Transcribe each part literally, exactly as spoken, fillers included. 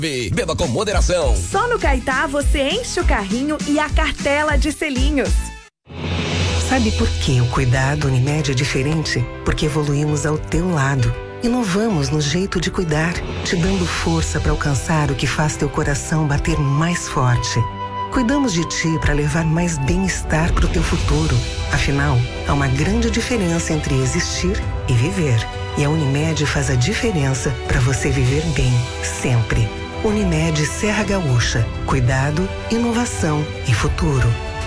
Beba com moderação. Só no Caetá você enche o carrinho e a cartela de selinhos. Sabe por que o cuidado Unimed é diferente? Porque evoluímos ao teu lado. Inovamos no jeito de cuidar, te dando força para alcançar o que faz teu coração bater mais forte. Cuidamos de ti para levar mais bem-estar para o teu futuro. Afinal, há uma grande diferença entre existir e viver. E a Unimed faz a diferença para você viver bem, sempre. Unimed Serra Gaúcha. Cuidado, inovação e futuro.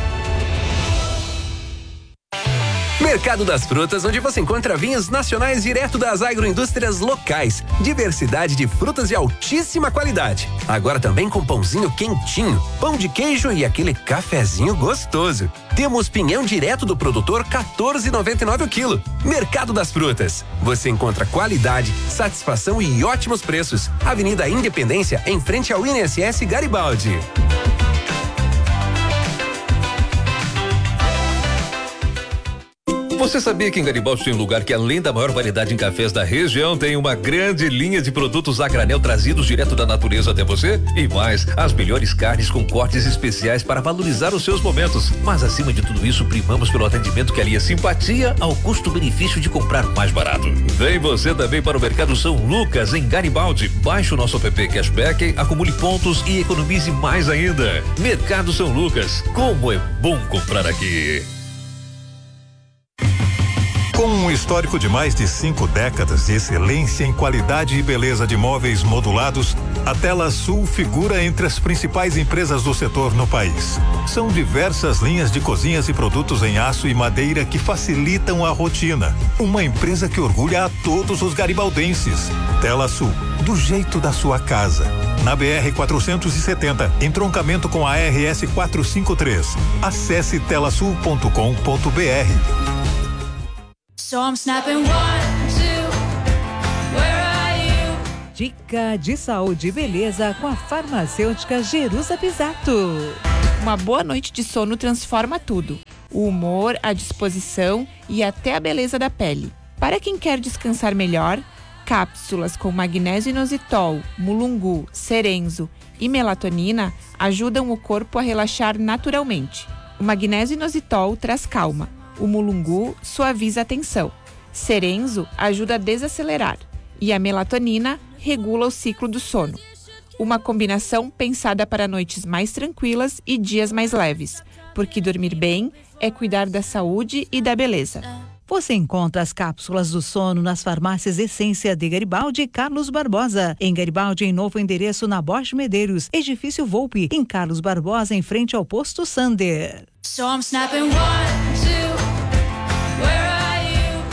Mercado das Frutas, onde você encontra vinhos nacionais direto das agroindústrias locais. Diversidade de frutas de altíssima qualidade. Agora também com pãozinho quentinho, pão de queijo e aquele cafezinho gostoso. Temos pinhão direto do produtor, quatorze reais e noventa e nove centavos o quilo. Mercado das Frutas. Você encontra qualidade, satisfação e ótimos preços. Avenida Independência, em frente ao I N S S Garibaldi. Você sabia que em Garibaldi tem um lugar que, além da maior variedade em cafés da região, tem uma grande linha de produtos a granel trazidos direto da natureza até você? E mais, as melhores carnes com cortes especiais para valorizar os seus momentos. Mas acima de tudo isso, primamos pelo atendimento que alia simpatia ao custo-benefício de comprar mais barato. Vem você também para o Mercado São Lucas, em Garibaldi. Baixe o nosso app Cashback, acumule pontos e economize mais ainda. Mercado São Lucas, como é bom comprar aqui. Com um histórico de mais de cinco décadas de excelência em qualidade e beleza de móveis modulados, a Tela Sul figura entre as principais empresas do setor no país. São diversas linhas de cozinhas e produtos em aço e madeira que facilitam a rotina. Uma empresa que orgulha a todos os garibaldenses. Tela Sul, do jeito da sua casa. Na B R quatrocentos e setenta, entroncamento com a R S quatrocentos e cinquenta e três. Acesse telasul ponto com ponto br. So I'm snapping one, two, where are you? Dica de saúde e beleza com a farmacêutica Jerusa Pisato. Uma boa noite de sono transforma tudo. O humor, a disposição e até a beleza da pele. Para quem quer descansar melhor, cápsulas com magnésio inositol, mulungu, cerenzo e melatonina ajudam o corpo a relaxar naturalmente. O magnésio inositol traz calma. O mulungu suaviza a tensão. Cerenzo ajuda a desacelerar. E a melatonina regula o ciclo do sono. Uma combinação pensada para noites mais tranquilas e dias mais leves. Porque dormir bem é cuidar da saúde e da beleza. Você encontra as cápsulas do sono nas farmácias Essência de Garibaldi e Carlos Barbosa. Em Garibaldi, em novo endereço na Borges Medeiros, Edifício Volpe. Em Carlos Barbosa, em frente ao posto Sander. So I'm snapping one, two, where are you?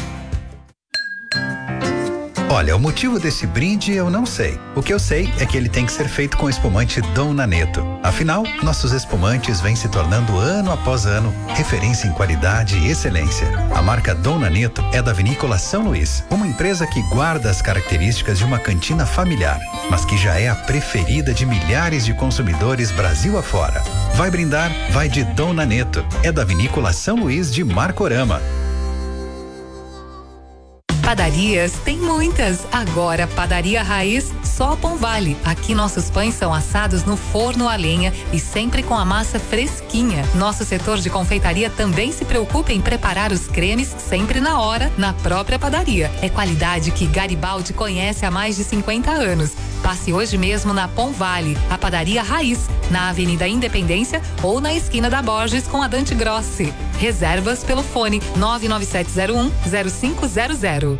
Olha, o motivo desse brinde eu não sei. O que eu sei é que ele tem que ser feito com espumante Dom Naneto. Afinal, nossos espumantes vêm se tornando ano após ano referência em qualidade e excelência. A marca Dom Naneto é da Vinícola São Luís, uma empresa que guarda as características de uma cantina familiar, mas que já é a preferida de milhares de consumidores Brasil afora. Vai brindar? Vai de Dom Naneto. É da Vinícola São Luís de Marcorama. Padarias tem muitas. Agora, Padaria Raiz, só Pão Vale. Aqui nossos pães são assados no forno a lenha e sempre com a massa fresquinha. Nosso setor de confeitaria também se preocupa em preparar os cremes sempre na hora, na própria padaria. É qualidade que Garibaldi conhece há mais de cinquenta anos. Passe hoje mesmo na Pão Vale, a Padaria Raiz, na Avenida Independência ou na esquina da Borges com a Dante Grossi. Reservas pelo fone nove nove sete zero um zero cinco zero zero.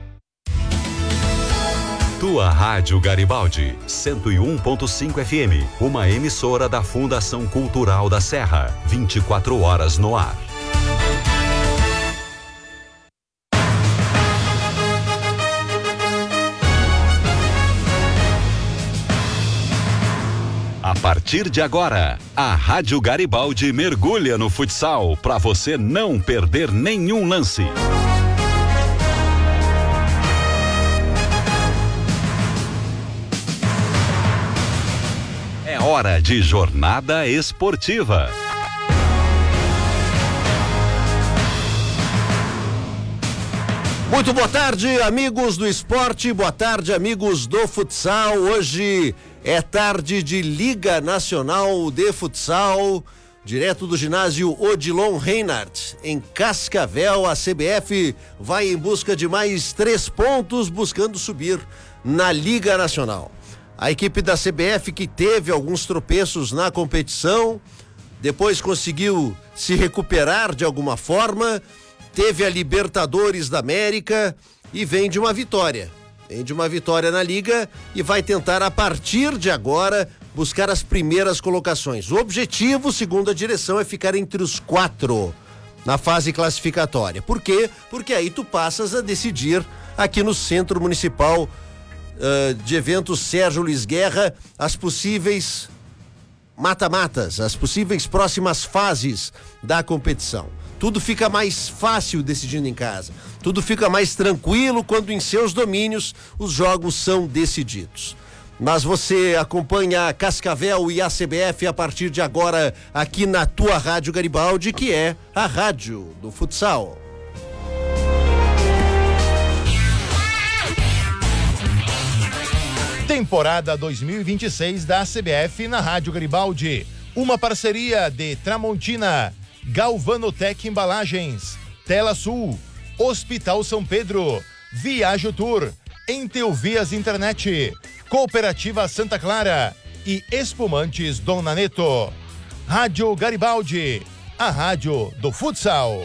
Tua Rádio Garibaldi, cento e um ponto cinco F M, uma emissora da Fundação Cultural da Serra, vinte e quatro horas no ar. A partir de agora, a Rádio Garibaldi mergulha no futsal para você não perder nenhum lance. É hora de jornada esportiva. Muito boa tarde, amigos do esporte, boa tarde, amigos do futsal. Hoje É tarde de Liga Nacional de Futsal, direto do ginásio Odilon Reinhardt, em Cascavel. A C B F vai em busca de mais três pontos, buscando subir na Liga Nacional. A equipe da C B F, que teve alguns tropeços na competição, depois conseguiu se recuperar de alguma forma, teve a Libertadores da América e vem de uma vitória. Vem de uma vitória na Liga e vai tentar, a partir de agora, buscar as primeiras colocações. O objetivo, segundo a direção, é ficar entre os quatro na fase classificatória. Por quê? Porque aí tu passas a decidir aqui no Centro Municipal uh, de Eventos Sérgio Luiz Guerra as possíveis mata-matas, as possíveis próximas fases da competição. Tudo fica mais fácil decidindo em casa. Tudo fica mais tranquilo quando em seus domínios os jogos são decididos. Mas você acompanha Cascavel e a C B F a partir de agora aqui na tua Rádio Garibaldi, que é a rádio do futsal. Temporada dois mil e vinte e seis da C B F na Rádio Garibaldi. Uma parceria de Tramontina, Galvanotec Embalagens, Tela Sul, Hospital São Pedro, Viajo Tour, Enteuvias Internet, Cooperativa Santa Clara e Espumantes Dona Neto. Rádio Garibaldi, a rádio do futsal.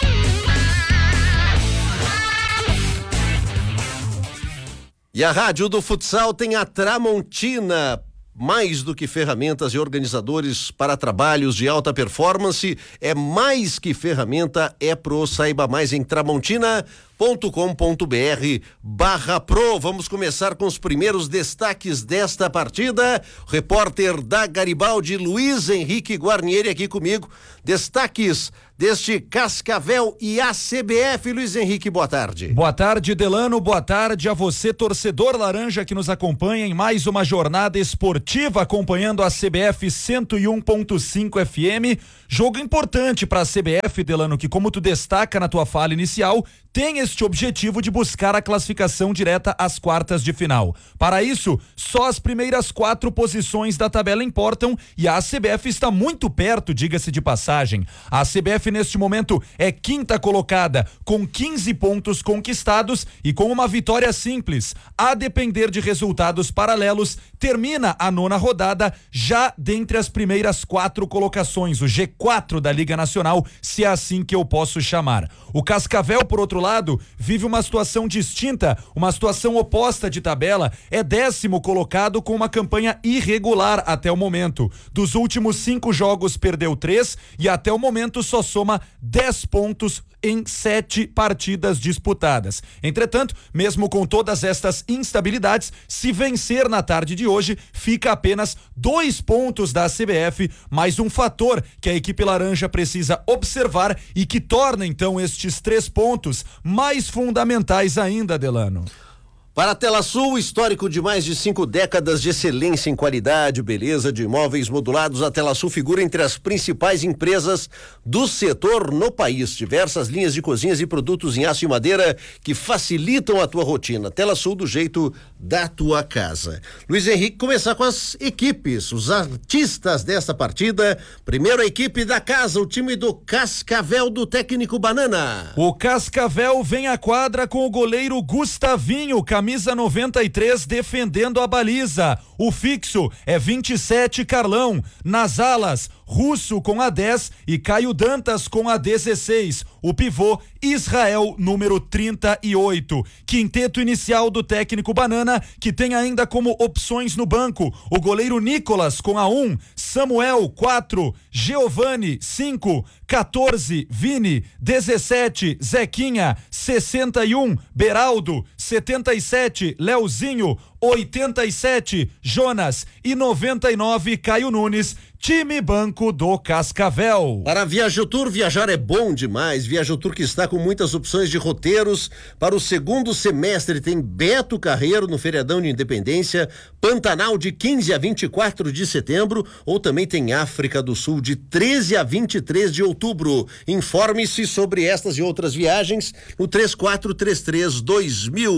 E a rádio do futsal tem a Tramontina. Mais do que ferramentas e organizadores para trabalhos de alta performance, é mais que ferramenta, é pro. Saiba mais em tramontina ponto com ponto br barra pro. Vamos começar com os primeiros destaques desta partida. O repórter da Garibaldi, Luiz Henrique Guarnieri, aqui comigo. Destaques deste Cascavel e a C B F. Luiz Henrique, boa tarde. Boa tarde, Delano, boa tarde a você, torcedor laranja, que nos acompanha em mais uma jornada esportiva, acompanhando a C B F cento e um ponto cinco F M. Jogo importante para a C B F, Delano, que, como tu destaca na tua fala inicial, tem este objetivo de buscar a classificação direta às quartas de final. Para isso, só as primeiras quatro posições da tabela importam e a C B F está muito perto, diga-se de passagem. A C B F neste momento é quinta colocada, com quinze pontos conquistados e com uma vitória simples. A depender de resultados paralelos, termina a nona rodada já dentre as primeiras quatro colocações, o G quatro da Liga Nacional, se é assim que eu posso chamar. O Cascavel, por outro lado, vive uma situação distinta, uma situação oposta de tabela, é décimo colocado com uma campanha irregular até o momento. Dos últimos cinco jogos perdeu três e até o momento só soma dez pontos em sete partidas disputadas. Entretanto, mesmo com todas estas instabilidades, se vencer na tarde de hoje, fica apenas dois pontos da C B F, mais um fator que a equipe laranja precisa observar e que torna então estes três pontos mais fundamentais ainda, Delano. Para a Tela Sul, histórico de mais de cinco décadas de excelência em qualidade e beleza de imóveis modulados, a Tela Sul figura entre as principais empresas do setor no país. Diversas linhas de cozinhas e produtos em aço e madeira que facilitam a tua rotina. Tela Sul, do jeito da tua casa. Luiz Henrique, começar com as equipes, os artistas desta partida. Primeiro, a equipe da casa, o time do Cascavel, do técnico Banana. O Cascavel vem à quadra com o goleiro Gustavinho, camisa noventa e três, defendendo a baliza. O fixo é vinte e sete, Carlão. Nas alas, Russo com a dez e Caio Dantas com a dezesseis. O pivô, Israel, número trinta e oito. Quinteto inicial do técnico Banana, que tem ainda como opções no banco o goleiro Nicolas com a um, Samuel quatro, Giovani cinco, quatorze, Vini, dezessete, Zequinha, sessenta e um, Beraldo, setenta e sete, Leozinho, oitenta e sete, Jonas e noventa e nove, Caio Nunes. Time banco do Cascavel. Para Viajo Tour, viajar é bom demais. Viajo Tour, que está com muitas opções de roteiros para o segundo semestre. Tem Beto Carreiro no feriadão de Independência, Pantanal de quinze a vinte e quatro de setembro, ou também tem África do Sul de treze a vinte e três de outubro. Informe-se sobre estas e outras viagens no três quatro três três dois mil.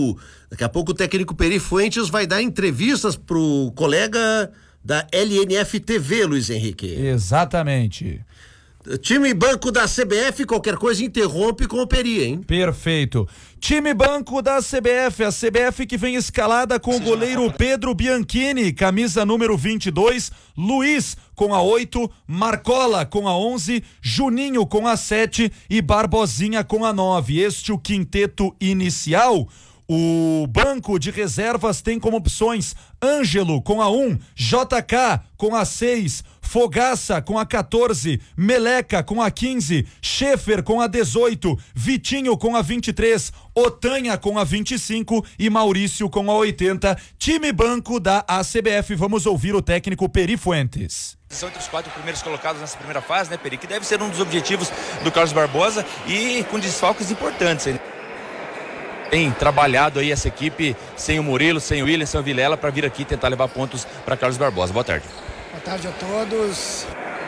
Daqui a pouco o técnico Peri Fuentes vai dar entrevistas pro colega da L N F T V, Luiz Henrique. Exatamente. Time e banco da C B F, qualquer coisa interrompe com o Peri, hein? Perfeito. Time e banco da C B F, a C B F que vem escalada com o goleiro Pedro Bianchini, camisa número vinte e dois, Luiz com a oito, Marcola com a onze, Juninho com a sete e Barbosinha com a nove. Este o quinteto inicial. O banco de reservas tem como opções Ângelo com a um, J K com a seis, Fogaça com a quatorze, Meleca com a quinze, Schaefer com a dezoito, Vitinho com a vinte e três, Otanha com a vinte e cinco e Maurício com a oitenta. Time banco da A C B F. Vamos ouvir o técnico Peri Fuentes. São entre os quatro primeiros colocados nessa primeira fase, né, Peri? Que deve ser um dos objetivos do Carlos Barbosa e com desfalques importantes aí. Tem trabalhado aí essa equipe sem o Murilo, sem o William, sem o Vilela para vir aqui tentar levar pontos para Carlos Barbosa. Boa tarde. Boa tarde a todos.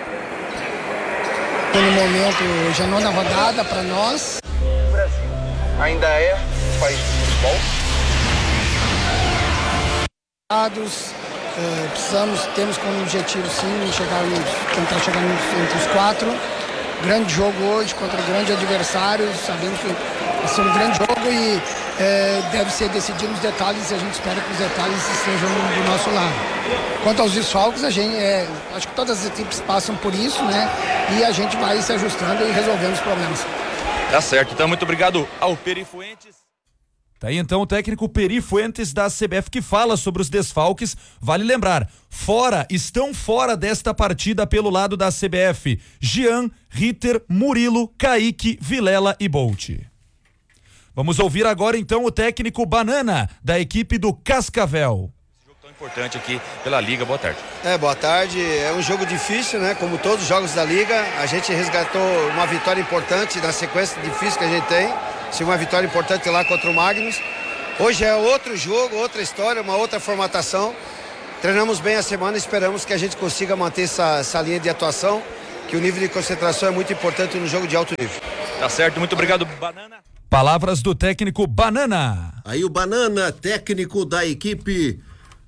No momento, já nona rodada para nós. O Brasil ainda é um país de futebol. É, precisamos, temos como objetivo sim chegar nos, tentar chegar nos, entre os quatro. Grande jogo hoje contra um grande adversário. Sabemos que vai ser um grande jogo e é, deve ser decidido nos detalhes e a gente espera que os detalhes estejam do nosso lado. Quanto aos desfalques, a gente, é, acho que todas as equipes passam por isso, né? E a gente vai se ajustando e resolvendo os problemas. Tá certo, então muito obrigado ao Peri Fuentes. Tá aí então o técnico Peri Fuentes da C B F que fala sobre os desfalques. Vale lembrar, fora, estão fora desta partida pelo lado da C B F, Jean, Ritter, Murilo, Kaique, Vilela e Bolt. Vamos ouvir agora então o técnico Banana da equipe do Cascavel. Tão importante aqui pela Liga, boa tarde. É, boa tarde, é um jogo difícil, né? Como todos os jogos da Liga, a gente resgatou uma vitória importante na sequência difícil que a gente tem. Sim, uma vitória importante lá contra o Magnus. Hoje é outro jogo, outra história, uma outra formatação. Treinamos bem a semana, esperamos que a gente consiga manter essa, essa linha de atuação, que o nível de concentração é muito importante no jogo de alto nível. Tá certo, muito obrigado, Banana. Palavras do técnico Banana. Aí o Banana, técnico da equipe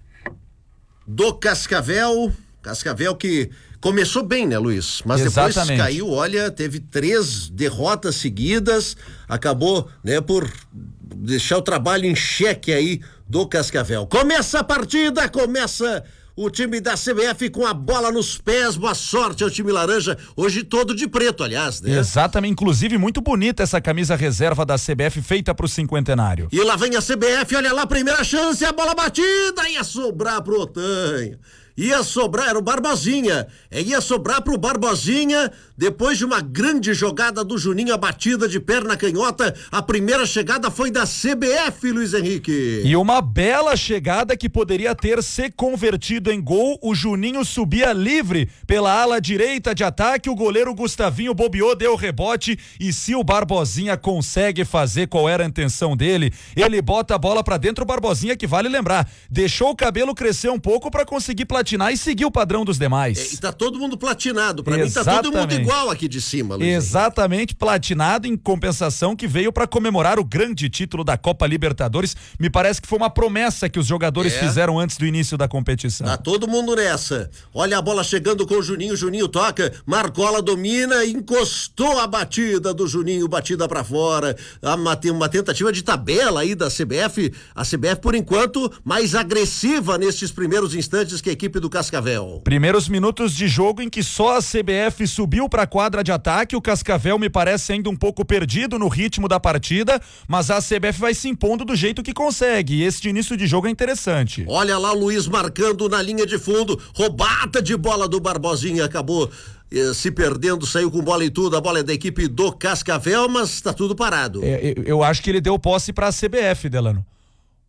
do Cascavel. Cascavel que começou bem, né, Luiz? Mas depois Exatamente. caiu, olha, teve três derrotas seguidas, acabou, né, por deixar o trabalho em xeque aí do Cascavel. Começa a partida, começa o time da C B F com a bola nos pés. Boa sorte ao time laranja, hoje todo de preto, aliás, né? Exatamente, inclusive muito bonita essa camisa reserva da C B F feita pro cinquentenário. E lá vem a C B F, olha lá, primeira chance, a bola batida, ia sobrar pro Otanha. Ia sobrar, era o Barbosinha, é, ia sobrar pro Barbosinha, depois de uma grande jogada do Juninho, a batida de perna canhota, a primeira chegada foi da C B F, Luiz Henrique. E uma bela chegada que poderia ter se convertido em gol, o Juninho subia livre pela ala direita de ataque, o goleiro Gustavinho bobeou, deu rebote, e se o Barbosinha consegue fazer qual era a intenção dele, ele bota a bola pra dentro, o Barbosinha, que vale lembrar, deixou o cabelo crescer um pouco pra conseguir platinar e seguir o padrão dos demais. É, e tá todo mundo platinado, pra Exatamente. mim tá todo mundo igual aqui de cima, Luiz. Exatamente, platinado em compensação que veio pra comemorar o grande título da Copa Libertadores. Me parece que foi uma promessa que os jogadores É. fizeram antes do início da competição. Tá todo mundo nessa. Olha a bola chegando com o Juninho, Juninho toca, Marcola domina, encostou a batida do Juninho, batida pra fora. Uma, uma tentativa de tabela aí da C B F, a C B F por enquanto mais agressiva nestes primeiros instantes que a equipe do Cascavel. Primeiros minutos de jogo em que só a C B F subiu para a quadra de ataque, o Cascavel me parece ainda um pouco perdido no ritmo da partida, mas a C B F vai se impondo do jeito que consegue, e este início de jogo é interessante. Olha lá o Luiz marcando na linha de fundo, roubada de bola do Barbosinha, acabou eh, se perdendo, saiu com bola e tudo, a bola é da equipe do Cascavel, mas tá tudo parado. É, eu, eu acho que ele deu posse para a C B F, Delano.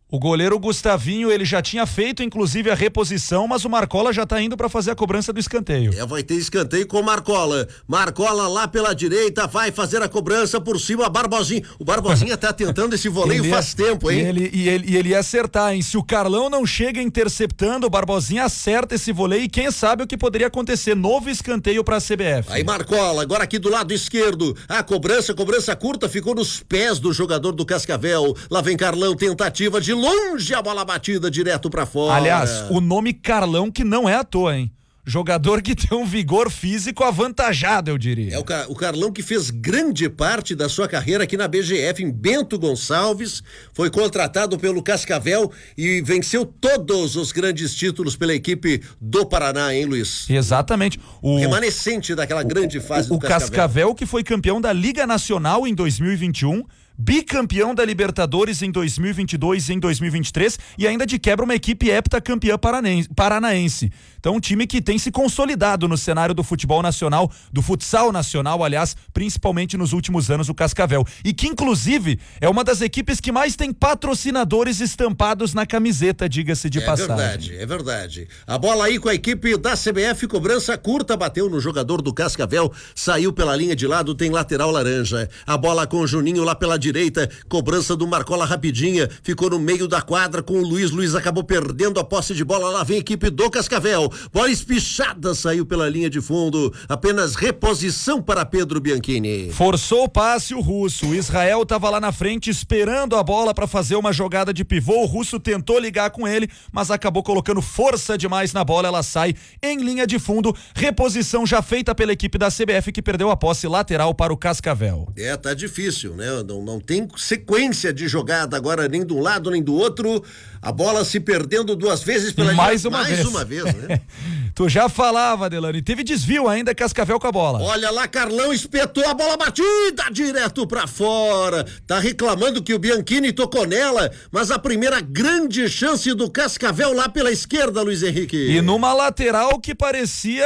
O goleiro Gustavinho, ele já tinha feito inclusive a reposição, mas o Marcola já tá indo para fazer a cobrança do escanteio. É, vai ter escanteio com o Marcola. Marcola lá pela direita, vai fazer a cobrança por cima, Barbosinha. O Barbosinha tá tentando esse voleio Ele faz ia, tempo, hein? E ele, e, ele, e ele ia acertar, hein? Se o Carlão não chega interceptando, o Barbosinha acerta esse voleio e quem sabe o que poderia acontecer. Novo escanteio pra C B F. Aí Marcola, agora aqui do lado esquerdo. A cobrança, cobrança curta, ficou nos pés do jogador do Cascavel. Lá vem Carlão, tentativa de longe, a bola batida direto pra fora. Aliás, o nome Carlão que não é à toa, hein? Jogador que tem um vigor físico avantajado, eu diria. É o, Car- o Carlão que fez grande parte da sua carreira aqui na B G F, em Bento Gonçalves, foi contratado pelo Cascavel e venceu todos os grandes títulos pela equipe do Paraná, hein, Luiz? Exatamente. O remanescente daquela grande fase o do Cascavel. Cascavel que foi campeão da Liga Nacional em dois mil e vinte e um, bicampeão da Libertadores em dois mil e vinte e dois e em dois mil e vinte e três e ainda de quebra uma equipe heptacampeã paranense- paranaense. Então um time que tem se consolidado no cenário do futebol nacional, do futsal nacional, aliás, principalmente nos últimos anos, o Cascavel. E que inclusive é uma das equipes que mais tem patrocinadores estampados na camiseta, diga-se de é passagem. É verdade, é verdade. A bola aí com a equipe da C B F, cobrança curta, bateu no jogador do Cascavel, saiu pela linha de lado, tem lateral laranja. A bola com o Juninho lá pela direita, cobrança do Marcola rapidinha, ficou no meio da quadra com o Luiz, Luiz acabou perdendo a posse de bola, lá vem a equipe do Cascavel, bola espichada, saiu pela linha de fundo, apenas reposição para Pedro Bianchini. Forçou o passe o Russo, o Israel estava lá na frente esperando a bola para fazer uma jogada de pivô, o Russo tentou ligar com ele, mas acabou colocando força demais na bola, ela sai em linha de fundo, reposição já feita pela equipe da C B F que perdeu a posse lateral para o Cascavel. É, tá difícil, né? Não, não tem sequência de jogada agora nem de um lado nem do outro, a bola se perdendo duas vezes pela mais linha, uma mais vez. uma vez, né? Tu já falava, Delano, teve desvio ainda, Cascavel com a bola. Olha lá, Carlão espetou a bola batida direto pra fora, tá reclamando que o Bianchini tocou nela, mas a primeira grande chance do Cascavel lá pela esquerda, Luiz Henrique. E numa lateral que parecia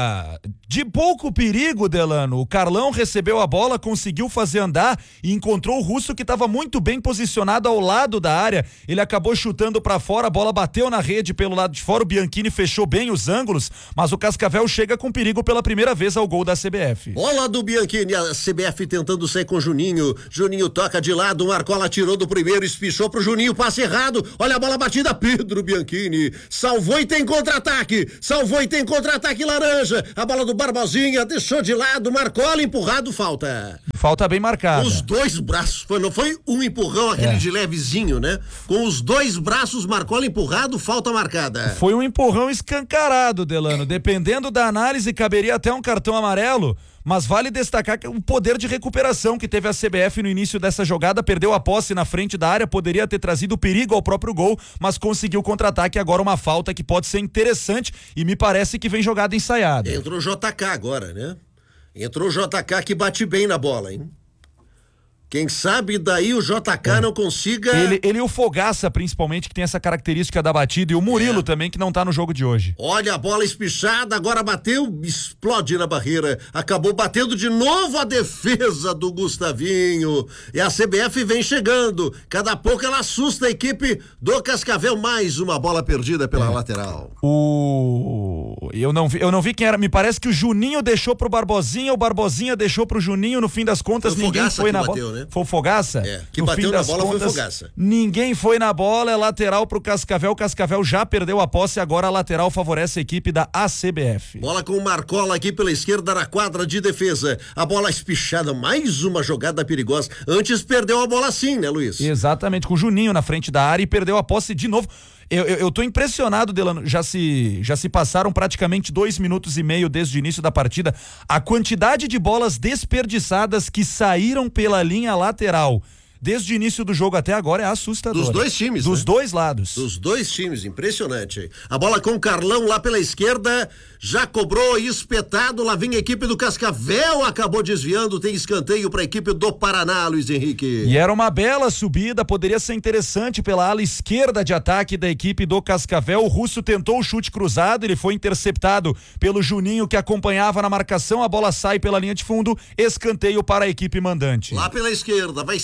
de pouco perigo, Delano. O Carlão recebeu a bola, conseguiu fazer andar e encontrou o Russo que estava muito bem posicionado ao lado da área. Ele acabou chutando pra fora, a bola bateu na rede pelo lado de fora, o Bianchini fechou bem os ângulos, mas o Cascavel chega com perigo pela primeira vez ao gol da C B F. Bola do Bianchini, a C B F tentando sair com o Juninho. Juninho toca de lado, o Marcola tirou do primeiro, espichou pro Juninho, passe errado. Olha a bola batida, Pedro Bianchini. Salvou e tem contra-ataque. Salvou e tem contra-ataque laranja. A bola do Barbosinha deixou de lado, Marcola empurrado, falta. Falta bem marcada. Os dois braços, foi, não foi um empurrão, aquele É. de levezinho, né? Com os dois braços, Marcola empurrado, falta marcada. Foi um empurrão escancarado, Delano. Dependendo da análise, caberia até um cartão amarelo, mas vale destacar que o poder de recuperação que teve a C B F no início dessa jogada, perdeu a posse na frente da área, poderia ter trazido perigo ao próprio gol, mas conseguiu contra-ataque, agora uma falta que pode ser interessante e me parece que vem jogada ensaiada. Entrou o J K agora, né? Entrou o J K que bate bem na bola, hein? Quem sabe daí o J K não consiga... Ele, ele e o Fogaça, principalmente, que tem essa característica da batida, e o Murilo É. também, que não tá no jogo de hoje. Olha a bola espichada, agora bateu, explode na barreira, acabou batendo de novo a defesa do Gustavinho, e a C B F vem chegando, cada pouco ela assusta a equipe do Cascavel, mais uma bola perdida pela lateral. O... Eu não, vi, eu não vi quem era, me parece que o Juninho deixou pro Barbosinha, o Barbosinha deixou pro Juninho, no fim das contas Foi o ninguém Fogaça foi que na bateu, bola. né? Foi o Fogaça? É, que no bateu fim na das bola foi o contas, Fogaça. Ninguém foi na bola, é lateral pro Cascavel, Cascavel já perdeu a posse, agora a lateral favorece a equipe da A C B F. Bola com o Marcola aqui pela esquerda na quadra de defesa. A bola espichada, mais uma jogada perigosa. Antes perdeu a bola assim, né, Luiz? Exatamente, com o Juninho na frente da área e perdeu a posse de novo. Eu, eu, eu tô impressionado, Delano, já se, já se passaram praticamente dois minutos e meio desde o início da partida. A quantidade de bolas desperdiçadas que saíram pela linha lateral desde o início do jogo até agora é assustador. Dos dois times, Dos né? dois lados. Dos dois times, impressionante. A bola com o Carlão lá pela esquerda, já cobrou e espetado, lá vem a equipe do Cascavel, acabou desviando, tem escanteio para a equipe do Paraná, Luiz Henrique. E era uma bela subida, poderia ser interessante pela ala esquerda de ataque da equipe do Cascavel. O Russo tentou o chute cruzado, ele foi interceptado pelo Juninho que acompanhava na marcação, a bola sai pela linha de fundo, escanteio para a equipe mandante. Lá pela esquerda, vai ser cobrado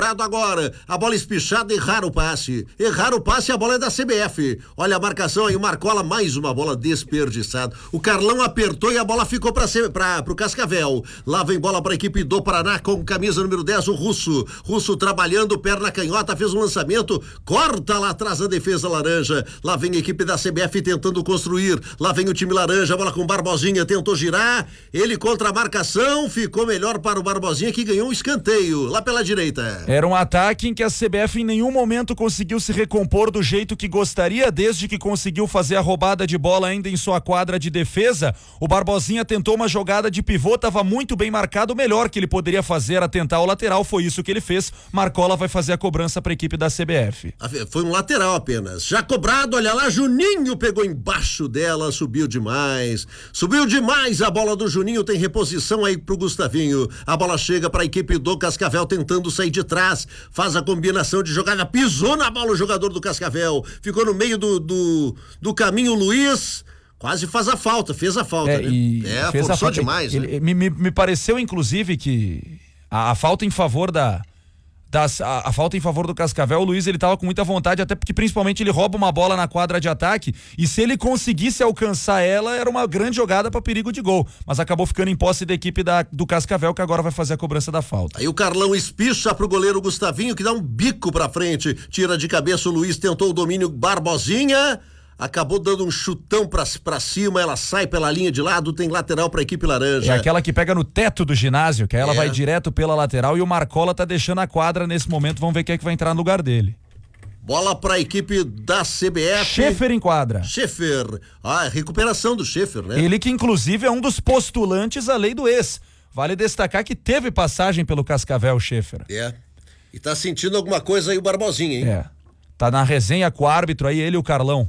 cobrado agora. A bola espichada, errar o passe. Errar o passe, a bola é da C B F. Olha a marcação aí, o Marcola, mais uma bola desperdiçada. O Carlão apertou e a bola ficou para para pro Cascavel. Lá vem bola para a equipe do Paraná com camisa número dez, o Russo. Russo trabalhando, perna canhota, fez um lançamento, corta lá atrás a defesa laranja. Lá vem a equipe da C B F tentando construir. Lá vem o time laranja, bola com Barbosinha, tentou girar. Ele contra a marcação, ficou melhor para o Barbosinha que ganhou um escanteio lá pela direita. Era um ataque em que a C B F em nenhum momento conseguiu se recompor do jeito que gostaria, desde que conseguiu fazer a roubada de bola ainda em sua quadra de defesa. O Barbosinha tentou uma jogada de pivô, estava muito bem marcado, o melhor que ele poderia fazer era tentar o lateral, foi isso que ele fez. Marcola vai fazer a cobrança para a equipe da C B F. Foi um lateral apenas. Já cobrado, olha lá, Juninho pegou embaixo dela, subiu demais. Subiu demais a bola do Juninho, tem reposição aí pro Gustavinho. A bola chega para a equipe do Cascavel tentando sair de trás, faz a combinação de jogada, pisou na bola o jogador do Cascavel, ficou no meio do, do, do caminho o Luiz, quase faz a falta, fez a falta, é, né? E é, fez forçou a falta, demais. Ele, né? me, me, me pareceu inclusive que a, a falta em favor da Das, a, a falta em favor do Cascavel, o Luiz ele tava com muita vontade, até porque principalmente ele rouba uma bola na quadra de ataque e se ele conseguisse alcançar ela, era uma grande jogada para perigo de gol, mas acabou ficando em posse da equipe da, do Cascavel, que agora vai fazer a cobrança da falta. Aí o Carlão espicha pro goleiro Gustavinho, que dá um bico pra frente, tira de cabeça o Luiz, tentou o domínio, Barbosinha acabou dando um chutão pra, pra cima, ela sai pela linha de lado, tem lateral pra equipe laranja. É aquela que pega no teto do ginásio, que aí ela É. vai direto pela lateral e o Marcola tá deixando a quadra nesse momento, vamos ver quem é que vai entrar no lugar dele. Bola pra equipe da C B F. Schaefer em quadra. Schaefer. Ah, recuperação do Schaefer, né? Ele que inclusive é um dos postulantes à lei do ex. Vale destacar que teve passagem pelo Cascavel, Schaefer. É. E tá sentindo alguma coisa aí o Barbosinha, hein? É. Tá na resenha com o árbitro aí, ele e o Carlão.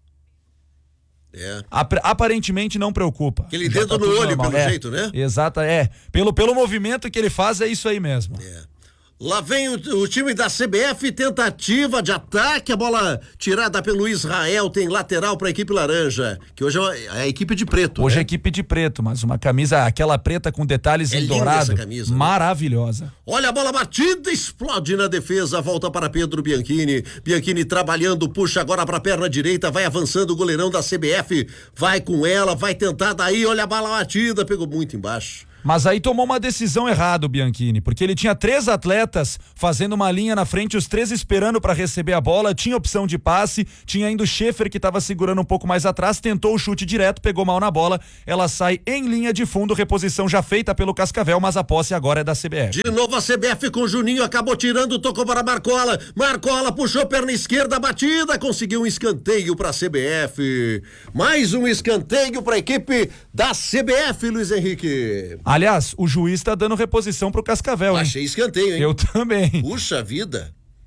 É. Ap- aparentemente não preocupa. Aquele Já dedo tá no tudo olho, normal. pelo É, jeito, né? Exato, é. Pelo, pelo movimento que ele faz, é isso aí mesmo. É. Lá vem o, o time da C B F, tentativa de ataque, a bola tirada pelo Israel, tem lateral para a equipe laranja, que hoje é a equipe de preto. Hoje né? é equipe de preto, mas uma camisa, aquela preta com detalhes É em linda dourado, essa camisa, né? maravilhosa. Olha a bola batida, explode na defesa, volta para Pedro Bianchini. Bianchini trabalhando, puxa agora para a perna direita, vai avançando o goleirão da C B F, vai com ela, vai tentar daí, olha a bola batida, pegou muito embaixo. Mas aí tomou uma decisão errada o Bianchini, porque ele tinha três atletas fazendo uma linha na frente, os três esperando para receber a bola, tinha opção de passe, tinha ainda o Schaefer que estava segurando um pouco mais atrás, tentou o chute direto, pegou mal na bola, ela sai em linha de fundo, reposição já feita pelo Cascavel, mas a posse agora é da C B F. De novo a C B F com o Juninho, acabou tirando, tocou para Marcola, Marcola puxou perna esquerda, batida, conseguiu um escanteio para a C B F. Mais um escanteio para a equipe da C B F, Luiz Henrique. Aliás, o juiz tá dando reposição pro Cascavel, hein? Achei escanteio, hein? Eu também. Puxa vida.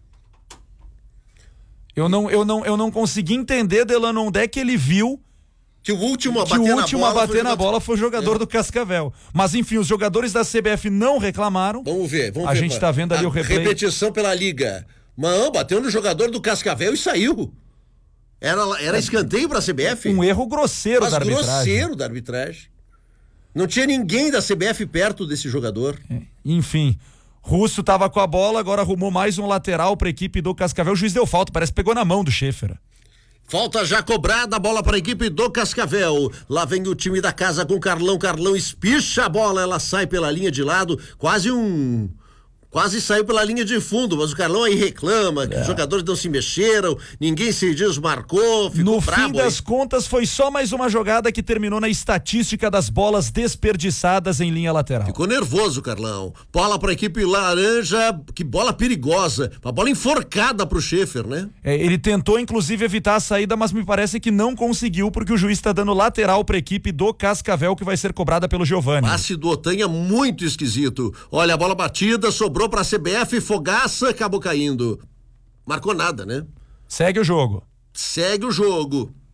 Eu não, eu não, eu não consegui entender, Delano, onde é que ele viu que o último a que bater o na último bola a bater foi na jogador- bola foi o jogador É. do Cascavel. Mas enfim, os jogadores da C B F não reclamaram. Vamos ver, vamos a ver. gente tá vendo ali a o replay. repetição pela liga. Não, bateu no jogador do Cascavel e saiu. Era, era escanteio pra C B F? Um erro grosseiro Mas da arbitragem. grosseiro da arbitragem. Não tinha ninguém da C B F perto desse jogador. Enfim, Russo tava com a bola, agora arrumou mais um lateral pra equipe do Cascavel. O juiz deu falta, parece que pegou na mão do Schaefer. Falta já cobrada, bola para a equipe do Cascavel. Lá vem o time da casa com Carlão. Carlão espicha a bola, ela sai pela linha de lado, quase um... Quase saiu pela linha de fundo, mas o Carlão aí reclama que É. os jogadores não se mexeram, ninguém se desmarcou, ficou No brabo fim das aí. contas, foi só mais uma jogada que terminou na estatística das bolas desperdiçadas em linha lateral. Ficou nervoso, Carlão. Bola para a equipe laranja, que bola perigosa. Uma bola enforcada pro Schaefer, né? É, ele tentou, inclusive, evitar a saída, mas me parece que não conseguiu, porque o juiz está dando lateral para a equipe do Cascavel, que vai ser cobrada pelo Giovani. Passe do Otanha muito esquisito. Olha, a bola batida, sobrou pra C B F, Fogaça, acabou caindo. Marcou nada, né? Segue o jogo. Segue o jogo.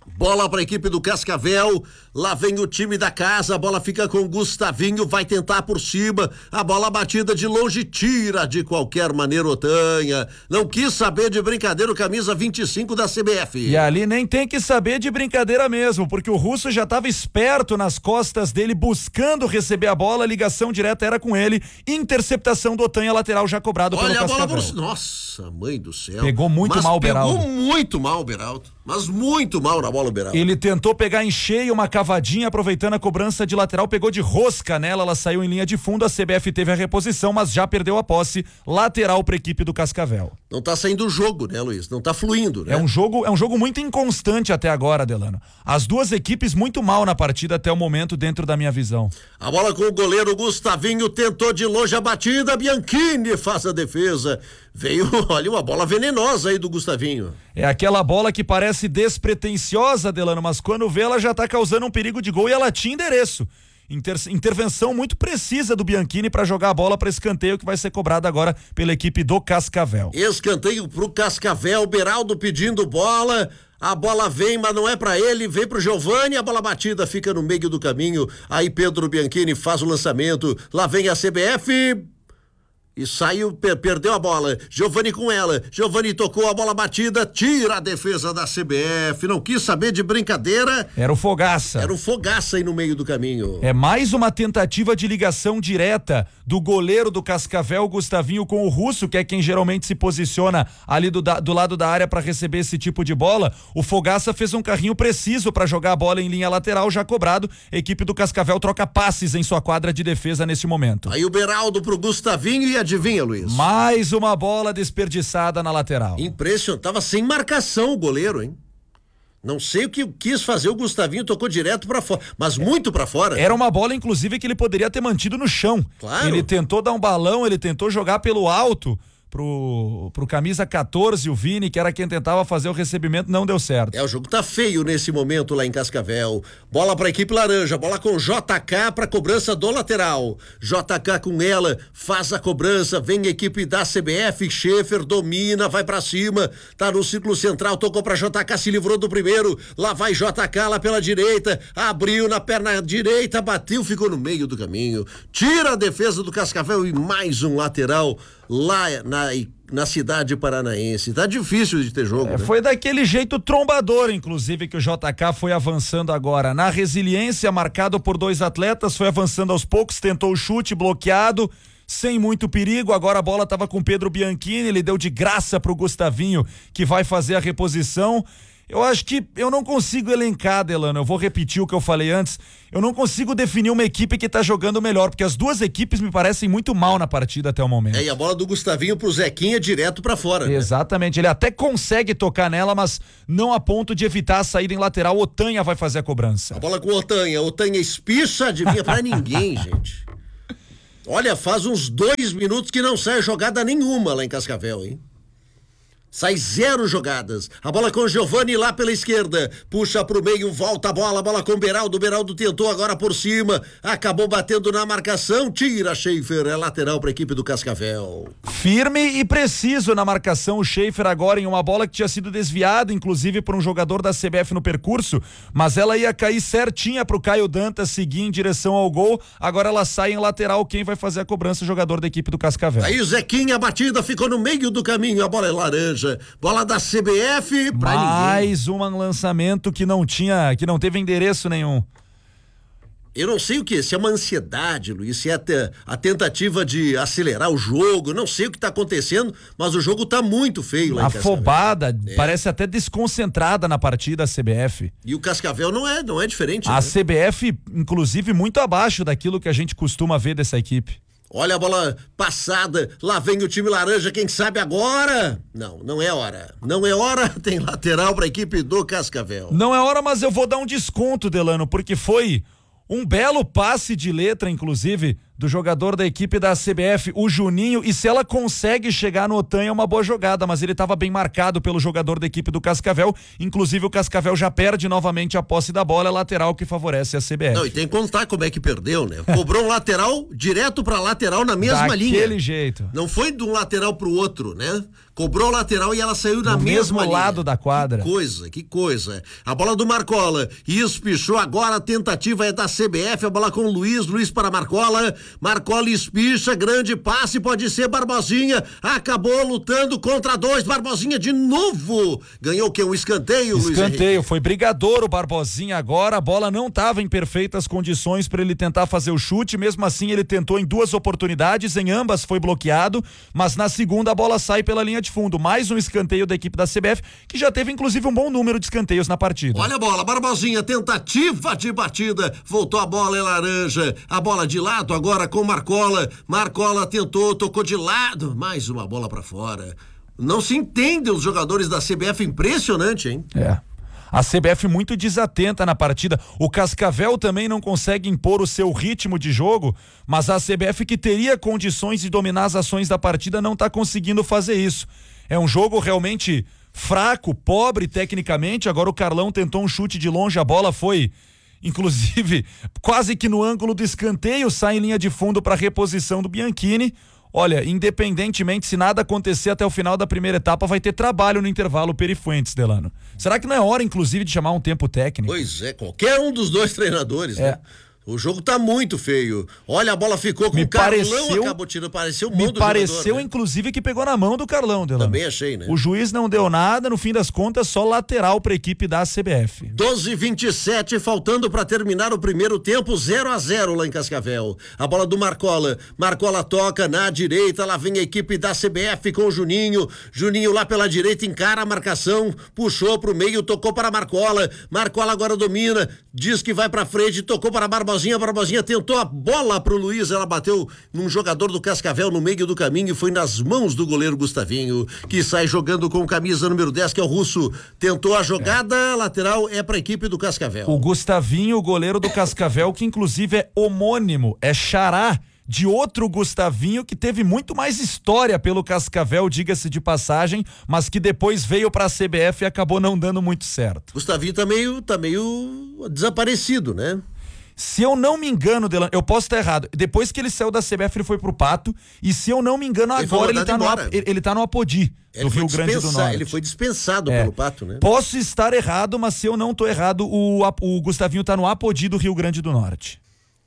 Bola para a equipe do Cascavel, lá vem o time da casa, a bola fica com o Gustavinho, vai tentar por cima, a bola batida de longe, tira de qualquer maneira Otanha, não quis saber de brincadeira o camisa vinte e cinco da C B F. E ali nem tem que saber de brincadeira mesmo, porque o Russo já estava esperto nas costas dele, buscando receber a bola, a ligação direta era com ele, interceptação do Otanha, lateral já cobrado Olha pelo a bola Cascavel. por... Nossa, mãe do céu. Pegou muito mal o Beraldo. Pegou muito mal o Beraldo, mas muito mal na bola o Beraldo. Ele tentou pegar em cheio uma cavadinha, aproveitando a cobrança de lateral, pegou de rosca nela, ela saiu em linha de fundo, a C B F teve a reposição, mas já perdeu a posse, lateral para a equipe do Cascavel. Não tá saindo o jogo, né, Luiz? Não tá fluindo, né? É um jogo, é um jogo muito inconstante até agora, Delano. As duas equipes muito mal na partida até o momento, dentro da minha visão. A bola com o goleiro Gustavinho, tentou de longe a batida, Bianchini faz a defesa. Veio, olha, uma bola venenosa aí do Gustavinho. É aquela bola que parece despretensiosa, Delano, mas quando vê ela já tá causando um perigo de gol e ela tinha endereço. Inter- intervenção muito precisa do Bianchini para jogar a bola para escanteio que vai ser cobrado agora pela equipe do Cascavel. Escanteio pro Cascavel, Beraldo pedindo bola. A bola vem, mas não é pra ele, vem pro Giovani, a bola batida fica no meio do caminho. Aí Pedro Bianchini faz o lançamento. Lá vem a C B F. E saiu, per- perdeu a bola. Giovani com ela. Giovani tocou a bola batida, tira a defesa da C B F. Não quis saber de brincadeira. Era o Fogaça. Era o Fogaça aí no meio do caminho. É mais uma tentativa de ligação direta do goleiro do Cascavel, Gustavinho, com o Russo, que é quem geralmente se posiciona ali do, da, do lado da área para receber esse tipo de bola. O Fogaça fez um carrinho preciso para jogar a bola em linha lateral, já cobrado. A equipe do Cascavel troca passes em sua quadra de defesa nesse momento. Aí o Beraldo pro Gustavinho e adivinha, Luiz? Mais uma bola desperdiçada na lateral. Impressionante, tava sem marcação o goleiro, hein? Não sei o que quis fazer o Gustavinho, tocou direto pra fora, mas muito pra fora. Era uma bola, inclusive, que ele poderia ter mantido no chão. Claro. Ele tentou dar um balão, ele tentou jogar pelo alto pro, pro camisa catorze, o Vini, que era quem tentava fazer o recebimento, não deu certo. É, o jogo tá feio nesse momento lá em Cascavel. Bola pra equipe laranja, bola com J K pra cobrança do lateral. J K com ela, faz a cobrança, vem a equipe da C B F, Schaefer domina, vai pra cima, tá no círculo central, tocou pra J K, se livrou do primeiro, lá vai J K lá pela direita, abriu na perna direita, bateu, ficou no meio do caminho, tira a defesa do Cascavel e mais um lateral lá na, na cidade paranaense. Tá difícil de ter jogo, É, né? foi daquele jeito trombador, inclusive, que o J K foi avançando agora. Na resiliência, marcado por dois atletas, foi avançando aos poucos, tentou o chute, bloqueado, sem muito perigo. Agora a bola estava com Pedro Bianchini, ele deu de graça pro Gustavinho, que vai fazer a reposição. Eu acho que eu não consigo elencar, Delano, eu vou repetir o que eu falei antes, eu não consigo definir uma equipe que tá jogando melhor, porque as duas equipes me parecem muito mal na partida até o momento. É, e a bola do Gustavinho pro Zequinha direto pra fora, né? Exatamente, ele até consegue tocar nela, mas não a ponto de evitar a saída em lateral. Otanha vai fazer a cobrança. A bola com o Otanha, Otanha espicha, adivinha pra ninguém, gente. Olha, faz uns dois minutos que não sai jogada nenhuma lá em Cascavel, hein? Sai zero jogadas. A bola com o Giovani lá pela esquerda. Puxa pro meio, volta a bola. A bola com o Beraldo. O Beraldo tentou agora por cima. Acabou batendo na marcação. Tira Schaefer. É lateral para a equipe do Cascavel. Firme e preciso na marcação o Schaefer agora em uma bola que tinha sido desviada, inclusive por um jogador da C B F no percurso, mas ela ia cair certinha pro Caio Dantas seguir em direção ao gol. Agora ela sai em lateral. Quem vai fazer a cobrança? O jogador da equipe do Cascavel. Aí o Zequinha, a batida ficou no meio do caminho. A bola é laranja. Bola da C B F pra ninguém. Mais um lançamento que não tinha, que não teve endereço nenhum. Eu não sei o que, se é uma ansiedade, Luiz, se é a tentativa de acelerar o jogo, não sei o que tá acontecendo, mas o jogo tá muito feio lá em Cascavel. Afobada, É. parece até desconcentrada na partida a C B F. E o Cascavel não é, não é diferente. A né? C B F, inclusive, muito abaixo daquilo que a gente costuma ver dessa equipe. Olha a bola passada, lá vem o time laranja, quem sabe agora? Não, não é hora. Não é hora, tem lateral pra equipe do Cascavel. Não é hora, mas eu vou dar um desconto, Delano, porque foi um belo passe de letra, inclusive, do jogador da equipe da C B F, o Juninho, e se ela consegue chegar no Otan é uma boa jogada, mas ele estava bem marcado pelo jogador da equipe do Cascavel, inclusive o Cascavel já perde novamente a posse da bola, é lateral que favorece a C B F. Não, e tem que contar como é que perdeu, né? Cobrou um lateral direto pra lateral na mesma Daquele linha. Daquele jeito. Não foi de um lateral pro outro, né? Cobrou o lateral e ela saiu na no mesma mesmo lado linha. da quadra. Que coisa, que coisa. A bola do Marcola, espichou agora, a tentativa é da C B F, a bola com o Luiz, Luiz para Marcola, Marcola espicha, grande passe, pode ser Barbosinha, acabou lutando contra dois, Barbosinha de novo, ganhou o que? Um escanteio, Luiz Escanteio, Henrique. foi brigador o Barbosinha agora, a bola não estava em perfeitas condições para ele tentar fazer o chute, mesmo assim ele tentou em duas oportunidades, em ambas foi bloqueado, mas na segunda a bola sai pela linha de fundo, mais um escanteio da equipe da C B F, que já teve inclusive um bom número de escanteios na partida. Olha a bola, Barbosinha, tentativa de batida, voltou a bola, é laranja, a bola de lado agora com Marcola, Marcola tentou, tocou de lado, mais uma bola pra fora. Não se entende os jogadores da C B F, impressionante, hein? É. A C B F muito desatenta na partida. O Cascavel também não consegue impor o seu ritmo de jogo, mas a C B F, que teria condições de dominar as ações da partida, não está conseguindo fazer isso. É um jogo realmente fraco, pobre tecnicamente. Agora o Carlão tentou um chute de longe, a bola foi, inclusive, quase que no ângulo do escanteio, sai em linha de fundo para reposição do Bianchini. Olha, independentemente, se nada acontecer até o final da primeira etapa, vai ter trabalho no intervalo Perifuentes, Delano. Será que não é hora, inclusive, de chamar um tempo técnico? Pois é, qualquer um dos dois treinadores, é. né? O jogo tá muito feio. Olha, a bola ficou com me o Carlão, pareceu, acabou tirando, pareceu Me mão do pareceu, jogador, né? inclusive, que pegou na mão do Carlão, Delano. Também achei, né? O juiz não deu nada, no fim das contas, só lateral para a equipe da C B F. doze e vinte e sete, faltando para terminar o primeiro tempo, zero a zero lá em Cascavel. A bola do Marcola, Marcola toca na direita, lá vem a equipe da C B F com o Juninho, Juninho lá pela direita, encara a marcação, puxou pro meio, tocou para Marcola, Marcola agora domina, diz que vai pra frente, tocou para Barbosinha, Barbosinha tentou a bola pro Luiz, ela bateu num jogador do Cascavel no meio do caminho e foi nas mãos do goleiro Gustavinho, que sai jogando com camisa número dez, que é o Russo. Tentou a jogada, é. lateral é pra equipe do Cascavel. O Gustavinho, o goleiro do Cascavel, que inclusive é homônimo, é xará de outro Gustavinho que teve muito mais história pelo Cascavel, diga-se de passagem, mas que depois veio pra C B F e acabou não dando muito certo. Gustavinho tá meio, tá meio desaparecido, né? Se eu não me engano, Delano, eu posso estar errado. Depois que ele saiu da C B F, ele foi pro Pato. E se eu não me engano, ele agora ele tá, no, ele, ele tá no Apodi, do Rio Grande do Norte. Ele foi dispensado é. pelo Pato, né? Posso estar errado, mas se eu não tô errado, o, o Gustavinho tá no Apodi do Rio Grande do Norte.